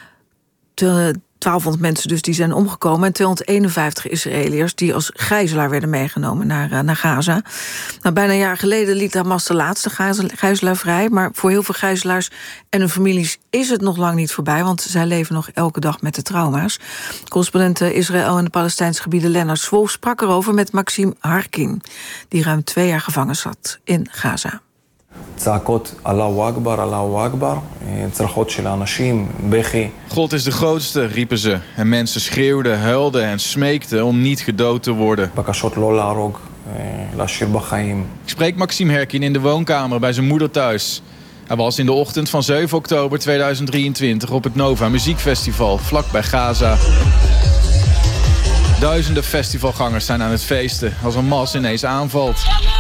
1200 mensen dus die zijn omgekomen en 251 Israëliërs die als gijzelaar werden meegenomen naar Gaza. Nou, bijna een jaar geleden liet Hamas de laatste gijzelaar vrij, maar voor heel veel gijzelaars en hun families is het nog lang niet voorbij, want zij leven nog elke dag met de trauma's. Correspondent Israël en de Palestijnse gebieden Lennart Swolf sprak erover met Maxim Harkin, die ruim 2 jaar gevangen zat in Gaza. צעקות אללהו אכבר, אללהו אכבר, צרחות של האנשים, בכי. God is de grootste, riepen ze. En mensen schreeuwden, huilden en smeekten om niet gedood te worden. בקשות לא להרוג, להשאיר בחיים. Ik spreek Maxim Harkin in de woonkamer bij zijn moeder thuis. Hij was in de ochtend van 7 oktober 2023 op het Nova Muziekfestival, vlak bij Gaza. Duizenden festivalgangers zijn aan het feesten als Hamas ineens aanvalt.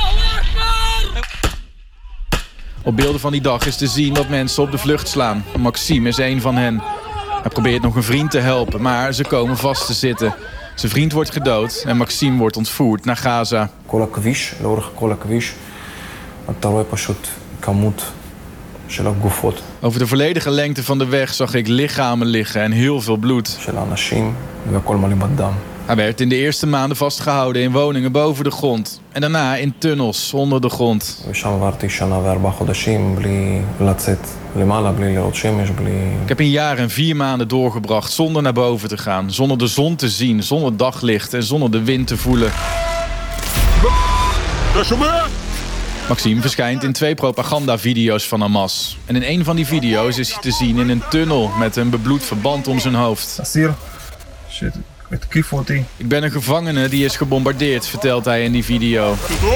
Op beelden van die dag is te zien dat mensen op de vlucht slaan. Maxim is een van hen. Hij probeert nog een vriend te helpen, maar ze komen vast te zitten. Zijn vriend wordt gedood en Maxim wordt ontvoerd naar Gaza. Over de volledige lengte van de weg zag ik lichamen liggen en heel veel bloed. Hij werd in de eerste maanden vastgehouden in woningen boven de grond. En daarna in tunnels onder de grond. Ik heb een jaar en 4 maanden doorgebracht zonder naar boven te gaan. Zonder de zon te zien, zonder daglicht en zonder de wind te voelen. Maxim verschijnt in 2 propagandavideo's van Hamas. En in een van die video's is hij te zien in een tunnel met een bebloed verband om zijn hoofd. Ik ben een gevangene die is gebombardeerd, vertelt hij in die video.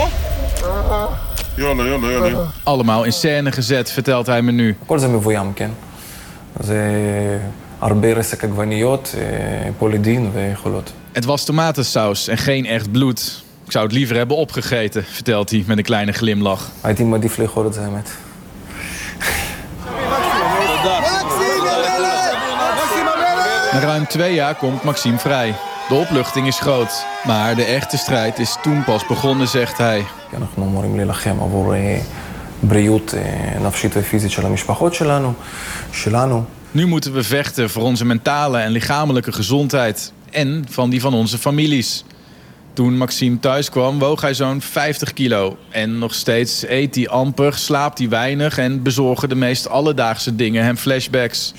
Allemaal in scène gezet, vertelt hij me nu. Het was tomatensaus en geen echt bloed. Ik zou het liever hebben opgegeten, vertelt hij met een kleine glimlach. Na ruim 2 jaar komt Maxim vrij. De opluchting is groot. Maar de echte strijd is toen pas begonnen, zegt hij. Nu moeten we vechten voor onze mentale en lichamelijke gezondheid. En van die van onze families. Toen Maxim thuis kwam, woog hij zo'n 50 kilo. En nog steeds eet hij amper, slaapt hij weinig en bezorgen de meest alledaagse dingen hem flashbacks.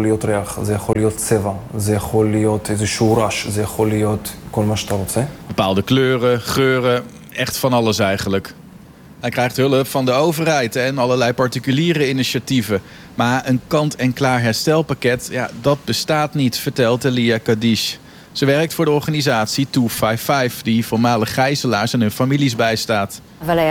Bepaalde kleuren, geuren, echt van alles eigenlijk. Hij krijgt hulp van de overheid en allerlei particuliere initiatieven. Maar een kant-en-klaar herstelpakket, ja, dat bestaat niet, vertelt Elia Kadish. Ze werkt voor de organisatie 255, die voormalig gijzelaars en hun families bijstaat.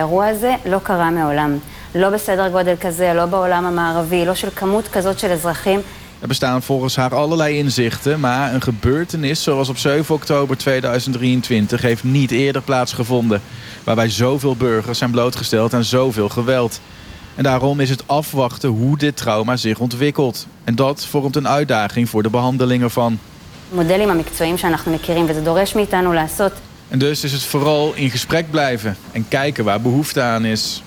Er bestaan volgens haar allerlei inzichten, maar een gebeurtenis zoals op 7 oktober 2023 heeft niet eerder plaatsgevonden. Waarbij zoveel burgers zijn blootgesteld aan zoveel geweld. En daarom is het afwachten hoe dit trauma zich ontwikkelt. En dat vormt een uitdaging voor de behandeling ervan. En dus is het vooral in gesprek blijven en kijken waar behoefte aan is.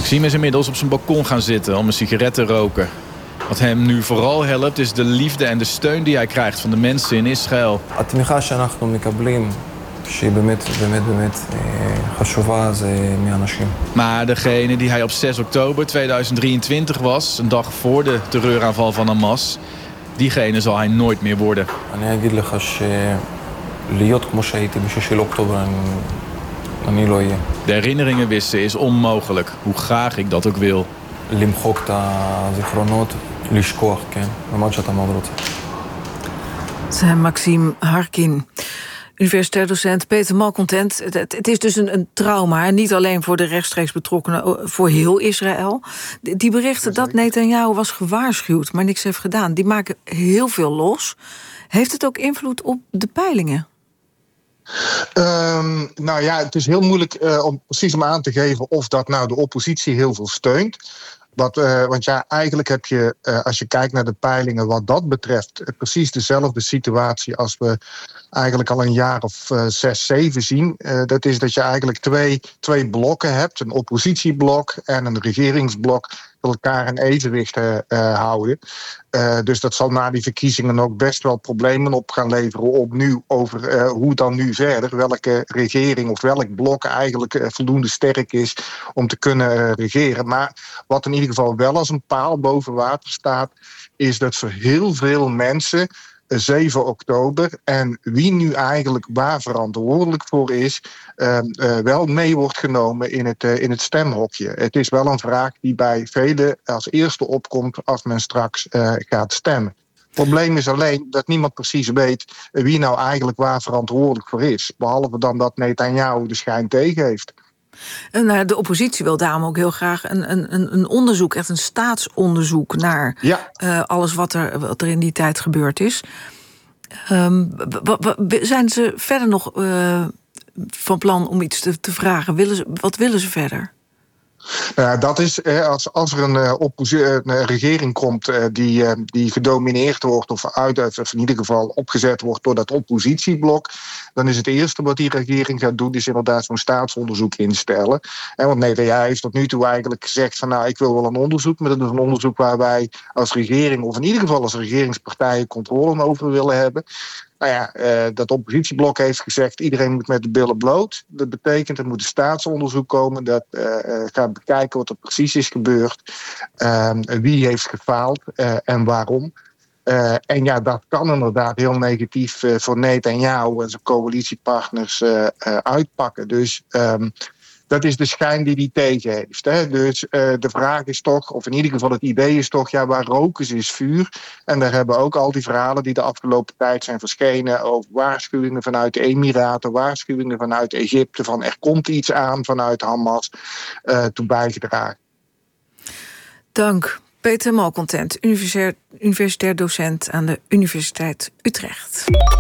Maxime is inmiddels op zijn balkon gaan zitten om een sigaret te roken. Wat hem nu vooral helpt is de liefde en de steun die hij krijgt van de mensen in Israël. התמיכה שאנחנו מקבלים, שהיא באמת חשובה, זה מאנשים. Maar degene die hij op 6 oktober 2023 was, een dag voor de terreuraanval van Hamas, diegene zal hij nooit meer worden. אני אגיד לך שלהיות כמו שהייתי ב6 לאוקטובר, אני לא אהיה. De herinneringen wissen is onmogelijk, hoe graag ik dat ook wil. למחוק את הזיכרונות, לשכוח, כן? למרות שאתה מאוד רוצה. zei Maxime Harkin. Universitair docent Peter Malcontent. Het is dus een trauma, en niet alleen voor de rechtstreeks betrokkenen, voor heel Israël. Die berichten dat Netanyahu was gewaarschuwd, maar niks heeft gedaan, die maken heel veel los. Heeft het ook invloed op de peilingen? Nou ja, het is heel moeilijk om precies aan te geven of dat nou de oppositie heel veel steunt. Want ja, eigenlijk heb je, als je kijkt naar de peilingen wat dat betreft, precies dezelfde situatie als we eigenlijk al een jaar of 6, 7 zien. Dat is dat je eigenlijk twee blokken hebt, een oppositieblok en een regeringsblok, dat elkaar in evenwicht houden. Dus dat zal na die verkiezingen ook best wel problemen op gaan leveren opnieuw over hoe dan nu verder, welke regering of welk blok eigenlijk voldoende sterk is om te kunnen regeren. Maar wat in ieder geval wel als een paal boven water staat, is dat voor heel veel mensen 7 oktober en wie nu eigenlijk waar verantwoordelijk voor is, wel mee wordt genomen in het stemhokje. Het is wel een vraag die bij velen als eerste opkomt als men straks gaat stemmen. Het probleem is alleen dat niemand precies weet wie nou eigenlijk waar verantwoordelijk voor is. Behalve dan dat Netanyahu de schijn tegen heeft. En de oppositie wil daarom ook heel graag een onderzoek, echt een staatsonderzoek naar alles wat er in die tijd gebeurd is. Zijn ze verder nog van plan om iets te vragen? Wat willen ze verder? Dat is als er een regering komt die gedomineerd wordt of in ieder geval opgezet wordt door dat oppositieblok, dan is het eerste wat die regering gaat doen is inderdaad zo'n staatsonderzoek instellen. Want Netanyahu heeft tot nu toe eigenlijk gezegd van nou, ik wil wel een onderzoek, maar dat is een onderzoek waar wij als regering of in ieder geval als regeringspartijen controle over willen hebben. Nou ja, dat oppositieblok heeft gezegd, iedereen moet met de billen bloot. Dat betekent, er moet een staatsonderzoek komen dat gaat bekijken wat er precies is gebeurd, wie heeft gefaald en waarom. En ja, dat kan inderdaad heel negatief voor Netanyahu en zijn coalitiepartners uitpakken. Dus dat is de schijn die hij tegen heeft. Hè? Dus de vraag is toch, of in ieder geval het idee is toch, ja, waar rook is vuur. En daar hebben ook al die verhalen die de afgelopen tijd zijn verschenen over waarschuwingen vanuit de Emiraten, waarschuwingen vanuit Egypte, van er komt iets aan vanuit Hamas, toe bijgedragen. Dank. Peter Malcontent, universitair docent aan de Universiteit Utrecht.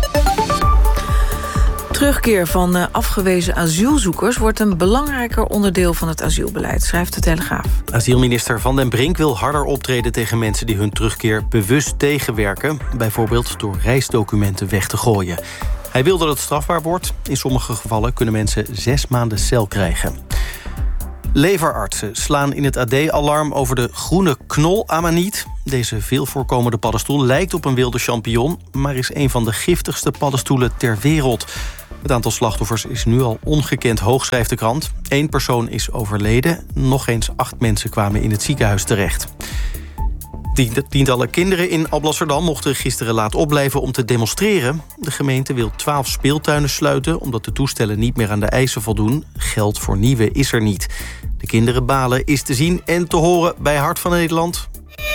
Terugkeer van afgewezen asielzoekers wordt een belangrijker onderdeel van het asielbeleid, schrijft de Telegraaf. Asielminister Van den Brink wil harder optreden tegen mensen die hun terugkeer bewust tegenwerken, bijvoorbeeld door reisdocumenten weg te gooien. Hij wil dat het strafbaar wordt. In sommige gevallen kunnen mensen 6 maanden cel krijgen. Leverartsen slaan in het AD alarm over de groene knolamaniet. Deze veel voorkomende paddenstoel lijkt op een wilde champignon, maar is een van de giftigste paddenstoelen ter wereld. Het aantal slachtoffers is nu al ongekend hoog, schrijft de krant. 1 persoon is overleden, nog eens 8 mensen kwamen in het ziekenhuis terecht. Tientallen kinderen in Alblasserdam mochten gisteren laat opblijven om te demonstreren. De gemeente wil 12 speeltuinen sluiten omdat de toestellen niet meer aan de eisen voldoen. Geld voor nieuwe is er niet. De kinderen balen is te zien en te horen bij Hart van Nederland.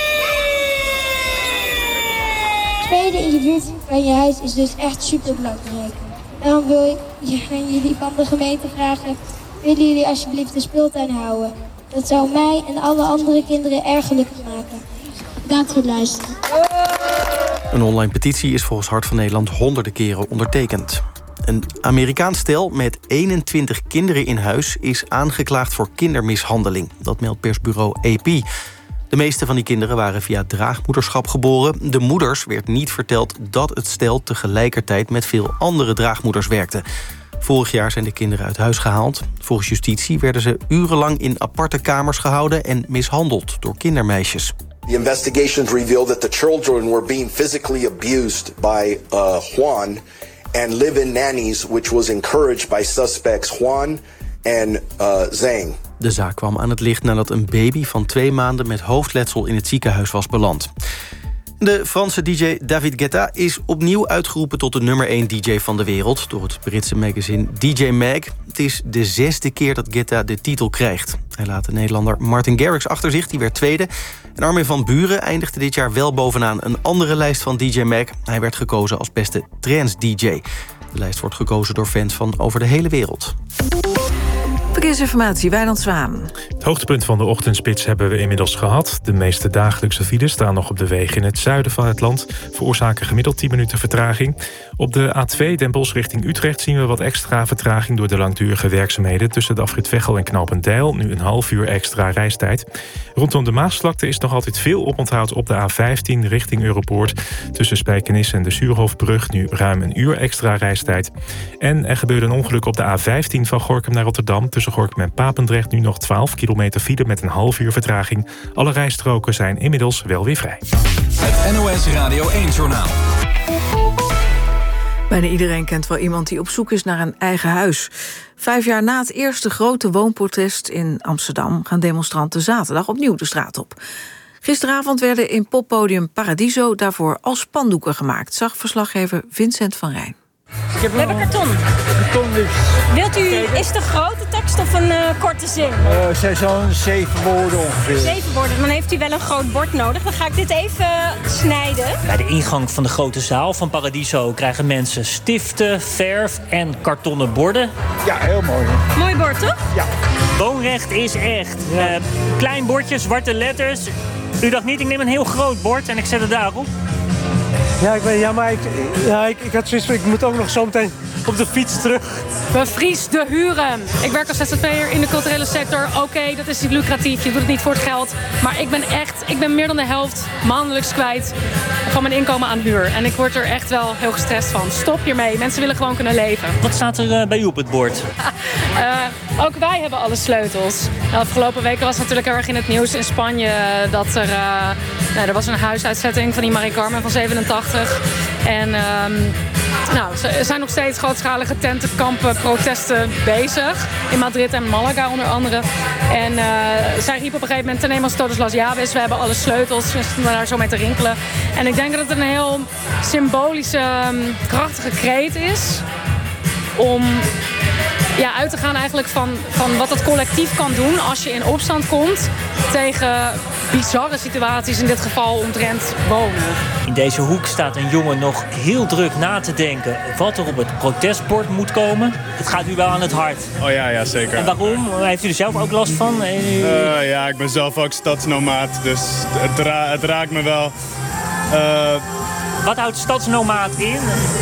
Spelen in je buurt van je huis is dus echt super belangrijk. Daarom wil ik jullie van de gemeente vragen, willen jullie alsjeblieft de speeltuin houden? Dat zou mij en alle andere kinderen erg gelukkig maken. Bedankt voor het luisteren. Een online petitie is volgens Hart van Nederland honderden keren ondertekend. Een Amerikaans stel met 21 kinderen in huis is aangeklaagd voor kindermishandeling. Dat meldt persbureau AP. De meeste van die kinderen waren via draagmoederschap geboren. De moeders werd niet verteld dat het stel tegelijkertijd met veel andere draagmoeders werkte. Vorig jaar zijn de kinderen uit huis gehaald. Volgens justitie werden ze urenlang in aparte kamers gehouden en mishandeld door kindermeisjes. The investigations revealed that the children were being physically abused by Juan and live-in nannies, which was encouraged by suspects Juan and Zhang. De zaak kwam aan het licht nadat een baby van 2 maanden met hoofdletsel in het ziekenhuis was beland. De Franse DJ David Guetta is opnieuw uitgeroepen tot de nummer 1 DJ van de wereld door het Britse magazine DJ Mag. Het is de 6e keer dat Guetta de titel krijgt. Hij laat de Nederlander Martin Garrix achter zich, die werd tweede. En Armin van Buuren eindigde dit jaar wel bovenaan een andere lijst van DJ Mag. Hij werd gekozen als beste trance-DJ. De lijst wordt gekozen door fans van over de hele wereld. Verkeersinformatie, Wijnand Zwaan. Het hoogtepunt van de ochtendspits hebben we inmiddels gehad. De meeste dagelijkse files staan nog op de wegen in het zuiden van het land. Veroorzaken gemiddeld 10 minuten vertraging. Op de A2 Den Bosch richting Utrecht zien we wat extra vertraging door de langdurige werkzaamheden tussen de afrit Veghel en Knopendijl. Nu een half uur extra reistijd. Rondom de Maasvlakte is nog altijd veel oponthoud op de A15 richting Europoort. Tussen Spijkenisse en de Suurhofbrug nu ruim een uur extra reistijd. En er gebeurde een ongeluk op de A15 van Gorinchem naar Rotterdam. Tussen Gorinchem en Papendrecht nu nog 12 kilometer file met een half uur vertraging. Alle rijstroken zijn inmiddels wel weer vrij. Het NOS Radio 1-journaal. Bijna iedereen kent wel iemand die op zoek is naar een eigen huis. 5 jaar na het eerste grote woonprotest in Amsterdam gaan demonstranten zaterdag opnieuw de straat op. Gisteravond werden in poppodium Paradiso daarvoor al spandoeken gemaakt, zag verslaggever Vincent van Rijn. We hebben karton. Karton dus. Wilt u, is het een grote tekst of een korte zin? Zo'n 7 woorden ongeveer. 7 woorden, dan heeft u wel een groot bord nodig. Dan ga ik dit even snijden. Bij de ingang van de grote zaal van Paradiso krijgen mensen stiften, verf en kartonnen borden. Ja, heel mooi. Mooi bord, toch? Ja. Woonrecht is echt. Ja. Klein bordje, zwarte letters. U dacht niet, ik neem een heel groot bord en ik zet het daarop. Ja, ik had zoiets van, ik moet ook nog zo meteen op de fiets terug. Bevries de huren. Ik werk als ZZP'er in de culturele sector. Oké, dat is niet lucratief, je doet het niet voor het geld. Maar ik ben meer dan de helft maandelijks kwijt van mijn inkomen aan huur. En ik word er echt wel heel gestrest van. Stop hiermee, mensen willen gewoon kunnen leven. Wat staat er bij u op het bord? Ook wij hebben alle sleutels. De afgelopen weken was het natuurlijk heel erg in het nieuws in Spanje dat er was een huisuitzetting van die Mari Carmen van 87. En er zijn nog steeds grootschalige tentenkampen, protesten bezig. In Madrid en Malaga onder andere. En zij riep op een gegeven moment, tenemos todos las llaves. We hebben alle sleutels. We stonden daar zo mee te rinkelen. En ik denk dat het een heel symbolische, krachtige kreet is om uit te gaan eigenlijk van wat het collectief kan doen als je in opstand komt tegen bizarre situaties, in dit geval omtrent wonen. In deze hoek staat een jongen nog heel druk na te denken wat er op het protestbord moet komen. Het gaat u wel aan het hart. Oh ja, zeker. En waarom? Heeft u er zelf ook last van? Ja, ik ben zelf ook stadsnomaat, dus het raakt me wel. Wat houdt stadsnomaat in?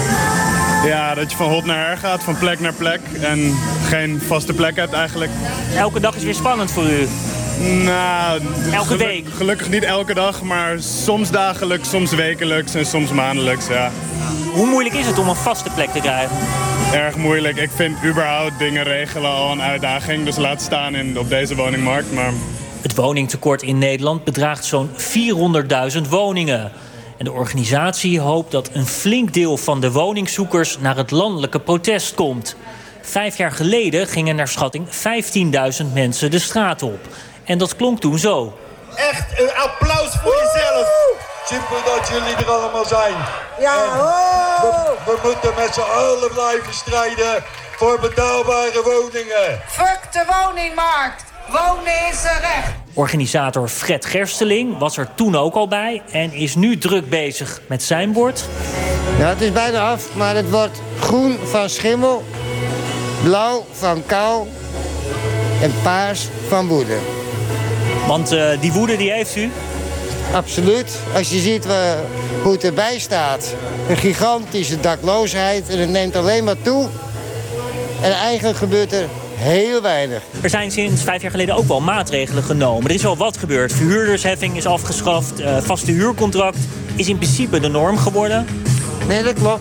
Ja, dat je van hot naar her gaat, van plek naar plek en geen vaste plek hebt eigenlijk. Elke dag is weer spannend voor u? Nou, elke week? Gelukkig niet elke dag, maar soms dagelijks, soms wekelijks en soms maandelijks, ja. Hoe moeilijk is het om een vaste plek te krijgen? Erg moeilijk. Ik vind überhaupt dingen regelen al een uitdaging, dus laat staan op deze woningmarkt. Maar het woningtekort in Nederland bedraagt zo'n 400.000 woningen. En de organisatie hoopt dat een flink deel van de woningzoekers naar het landelijke protest komt. 5 jaar geleden gingen naar schatting 15.000 mensen de straat op. En dat klonk toen zo. Echt een applaus voor jezelf. Simpel dat jullie er allemaal zijn. Ja, we moeten met z'n allen blijven strijden voor betaalbare woningen. Fuck de woningmarkt. Wonen is een recht. Organisator Fred Gersteling was er toen ook al bij en is nu druk bezig met zijn bord. Ja, het is bijna af, maar het wordt groen van schimmel, blauw van kou en paars van woede. Want die woede die heeft u? Absoluut. Als je ziet hoe het erbij staat. Een gigantische dakloosheid en het neemt alleen maar toe. En eigenlijk gebeurt er heel weinig. Er zijn sinds 5 jaar geleden ook wel maatregelen genomen. Er is al wat gebeurd. Verhuurdersheffing is afgeschaft. Vaste huurcontract is in principe de norm geworden. Nee, dat klopt.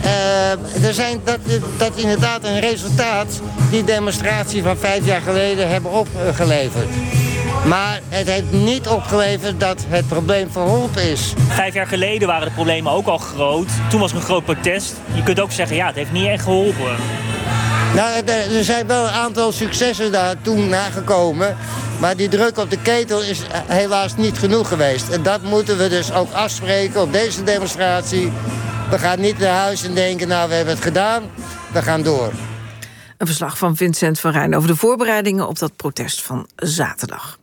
dat inderdaad een resultaat die demonstratie van 5 jaar geleden hebben opgeleverd. Maar het heeft niet opgeleverd dat het probleem verholpen is. 5 jaar geleden waren de problemen ook al groot. Toen was er een groot protest. Je kunt ook zeggen, ja, het heeft niet echt geholpen. Nou, er zijn wel een aantal successen daar toen nagekomen. Maar die druk op de ketel is helaas niet genoeg geweest. En dat moeten we dus ook afspreken op deze demonstratie. We gaan niet naar huis en denken, nou, we hebben het gedaan. We gaan door. Een verslag van Vincent van Rijn over de voorbereidingen op dat protest van zaterdag.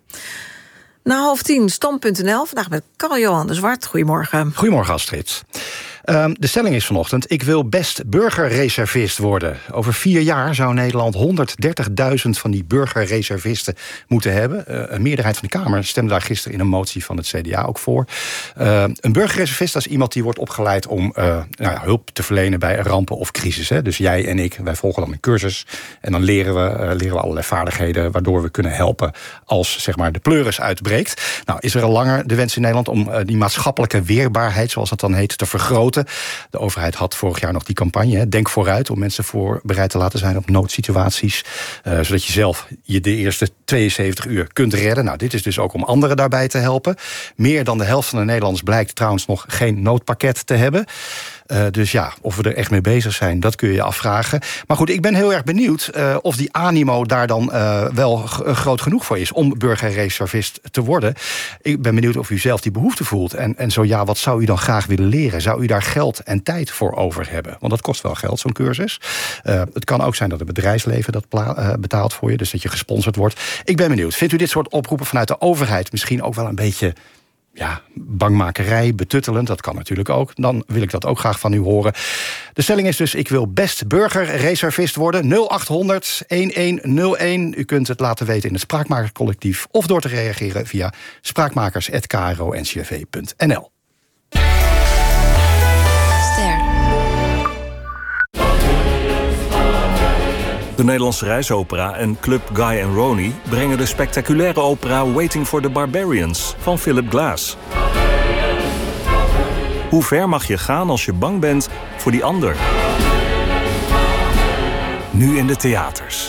Na 9:30, Stand.nl. Vandaag met Karl-Johan de Zwart. Goedemorgen. Goedemorgen, Astrid. De stelling is vanochtend: ik wil best burgerreservist worden. Over 4 jaar zou Nederland 130.000 van die burgerreservisten moeten hebben. Een meerderheid van de Kamer stemde daar gisteren in een motie van het CDA ook voor. Een burgerreservist, dat is iemand die wordt opgeleid om hulp te verlenen bij rampen of crisis. Hè. Dus jij en ik, wij volgen dan een cursus. En dan leren we allerlei vaardigheden waardoor we kunnen helpen als zeg maar de pleuris uitbreekt. Nou, is er al langer de wens in Nederland om die maatschappelijke weerbaarheid, zoals dat dan heet, te vergroten. De overheid had vorig jaar nog die campagne, Denk vooruit, om mensen voorbereid te laten zijn op noodsituaties. Zodat je zelf je de eerste 72 uur kunt redden. Nou, dit is dus ook om anderen daarbij te helpen. Meer dan de helft van de Nederlanders blijkt trouwens nog geen noodpakket te hebben. Dus ja, of we er echt mee bezig zijn, dat kun je je afvragen. Maar goed, ik ben heel erg benieuwd of die animo daar dan wel groot genoeg voor is om burgerreservist te worden. Ik ben benieuwd of u zelf die behoefte voelt. En zo ja, wat zou u dan graag willen leren? Zou u daar geld en tijd voor over hebben? Want dat kost wel geld, zo'n cursus. Het kan ook zijn dat het bedrijfsleven dat betaalt voor je, dus dat je gesponsord wordt. Ik ben benieuwd. Vindt u dit soort oproepen vanuit de overheid misschien ook wel een beetje bangmakerij, betuttelend? Dat kan natuurlijk ook. Dan wil ik dat ook graag van u horen. De stelling is dus: ik wil best burgerreservist worden. 0800-1101. U kunt het laten weten in het Spraakmakerscollectief of door te reageren via spraakmakers@kro-ncrv.nl. De Nederlandse Reisopera en Club Guy and Ronnie brengen de spectaculaire opera Waiting for the Barbarians van Philip Glass. Hoe ver mag je gaan als je bang bent voor die ander? Nu in de theaters.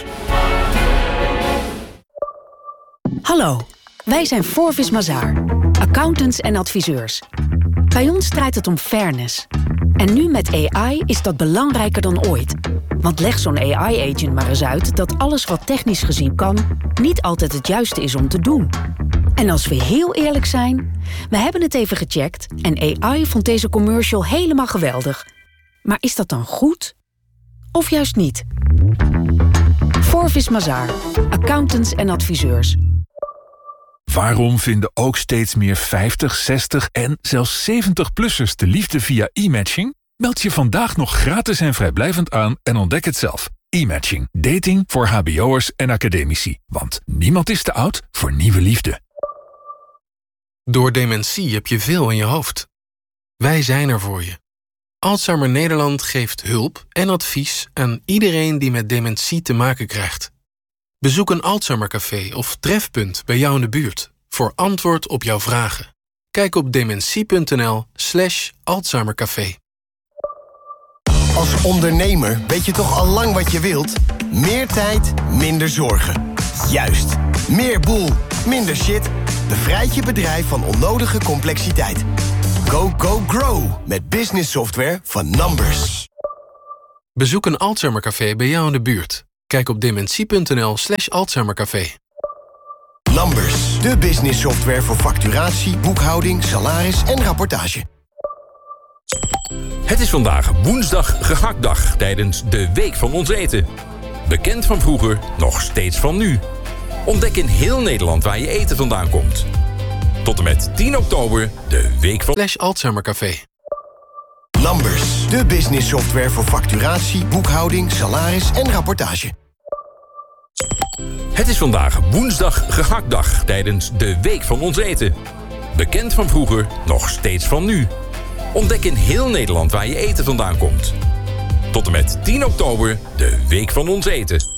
Hallo, wij zijn Forvis Mazars, accountants en adviseurs. Bij ons draait het om fairness. En nu met AI is dat belangrijker dan ooit. Want leg zo'n AI-agent maar eens uit dat alles wat technisch gezien kan niet altijd het juiste is om te doen. En als we heel eerlijk zijn, we hebben het even gecheckt en AI vond deze commercial helemaal geweldig. Maar is dat dan goed? Of juist niet? Forvis Mazars, accountants en adviseurs. Waarom vinden ook steeds meer 50, 60 en zelfs 70-plussers de liefde via e-matching? Meld je vandaag nog gratis en vrijblijvend aan en ontdek het zelf. E-matching. Dating voor hbo'ers en academici. Want niemand is te oud voor nieuwe liefde. Door dementie heb je veel in je hoofd. Wij zijn er voor je. Alzheimer Nederland geeft hulp en advies aan iedereen die met dementie te maken krijgt. Bezoek een Alzheimercafé of trefpunt bij jou in de buurt voor antwoord op jouw vragen. Kijk op dementie.nl/Alzheimercafé. Als ondernemer weet je toch al lang wat je wilt? Meer tijd, minder zorgen. Juist. Meer boel, minder shit. Bevrijd je bedrijf van onnodige complexiteit. Go, go, grow. Met business software van Numbers. Bezoek een Alzheimercafé bij jou in de buurt. Kijk op dementie.nl/Alzheimercafé. Numbers, de business software voor facturatie, boekhouding, salaris en rapportage. Het is vandaag woensdag gehaktdag tijdens de Week van Ons Eten. Bekend van vroeger, nog steeds van nu. Ontdek in heel Nederland waar je eten vandaan komt. Tot en met 10 oktober de Week van Alzheimercafé. Numbers, de business software voor facturatie, boekhouding, salaris en rapportage. Het is vandaag woensdag gehaktdag tijdens de Week van Ons Eten. Bekend van vroeger, nog steeds van nu. Ontdek in heel Nederland waar je eten vandaan komt. Tot en met 10 oktober de Week van Ons Eten.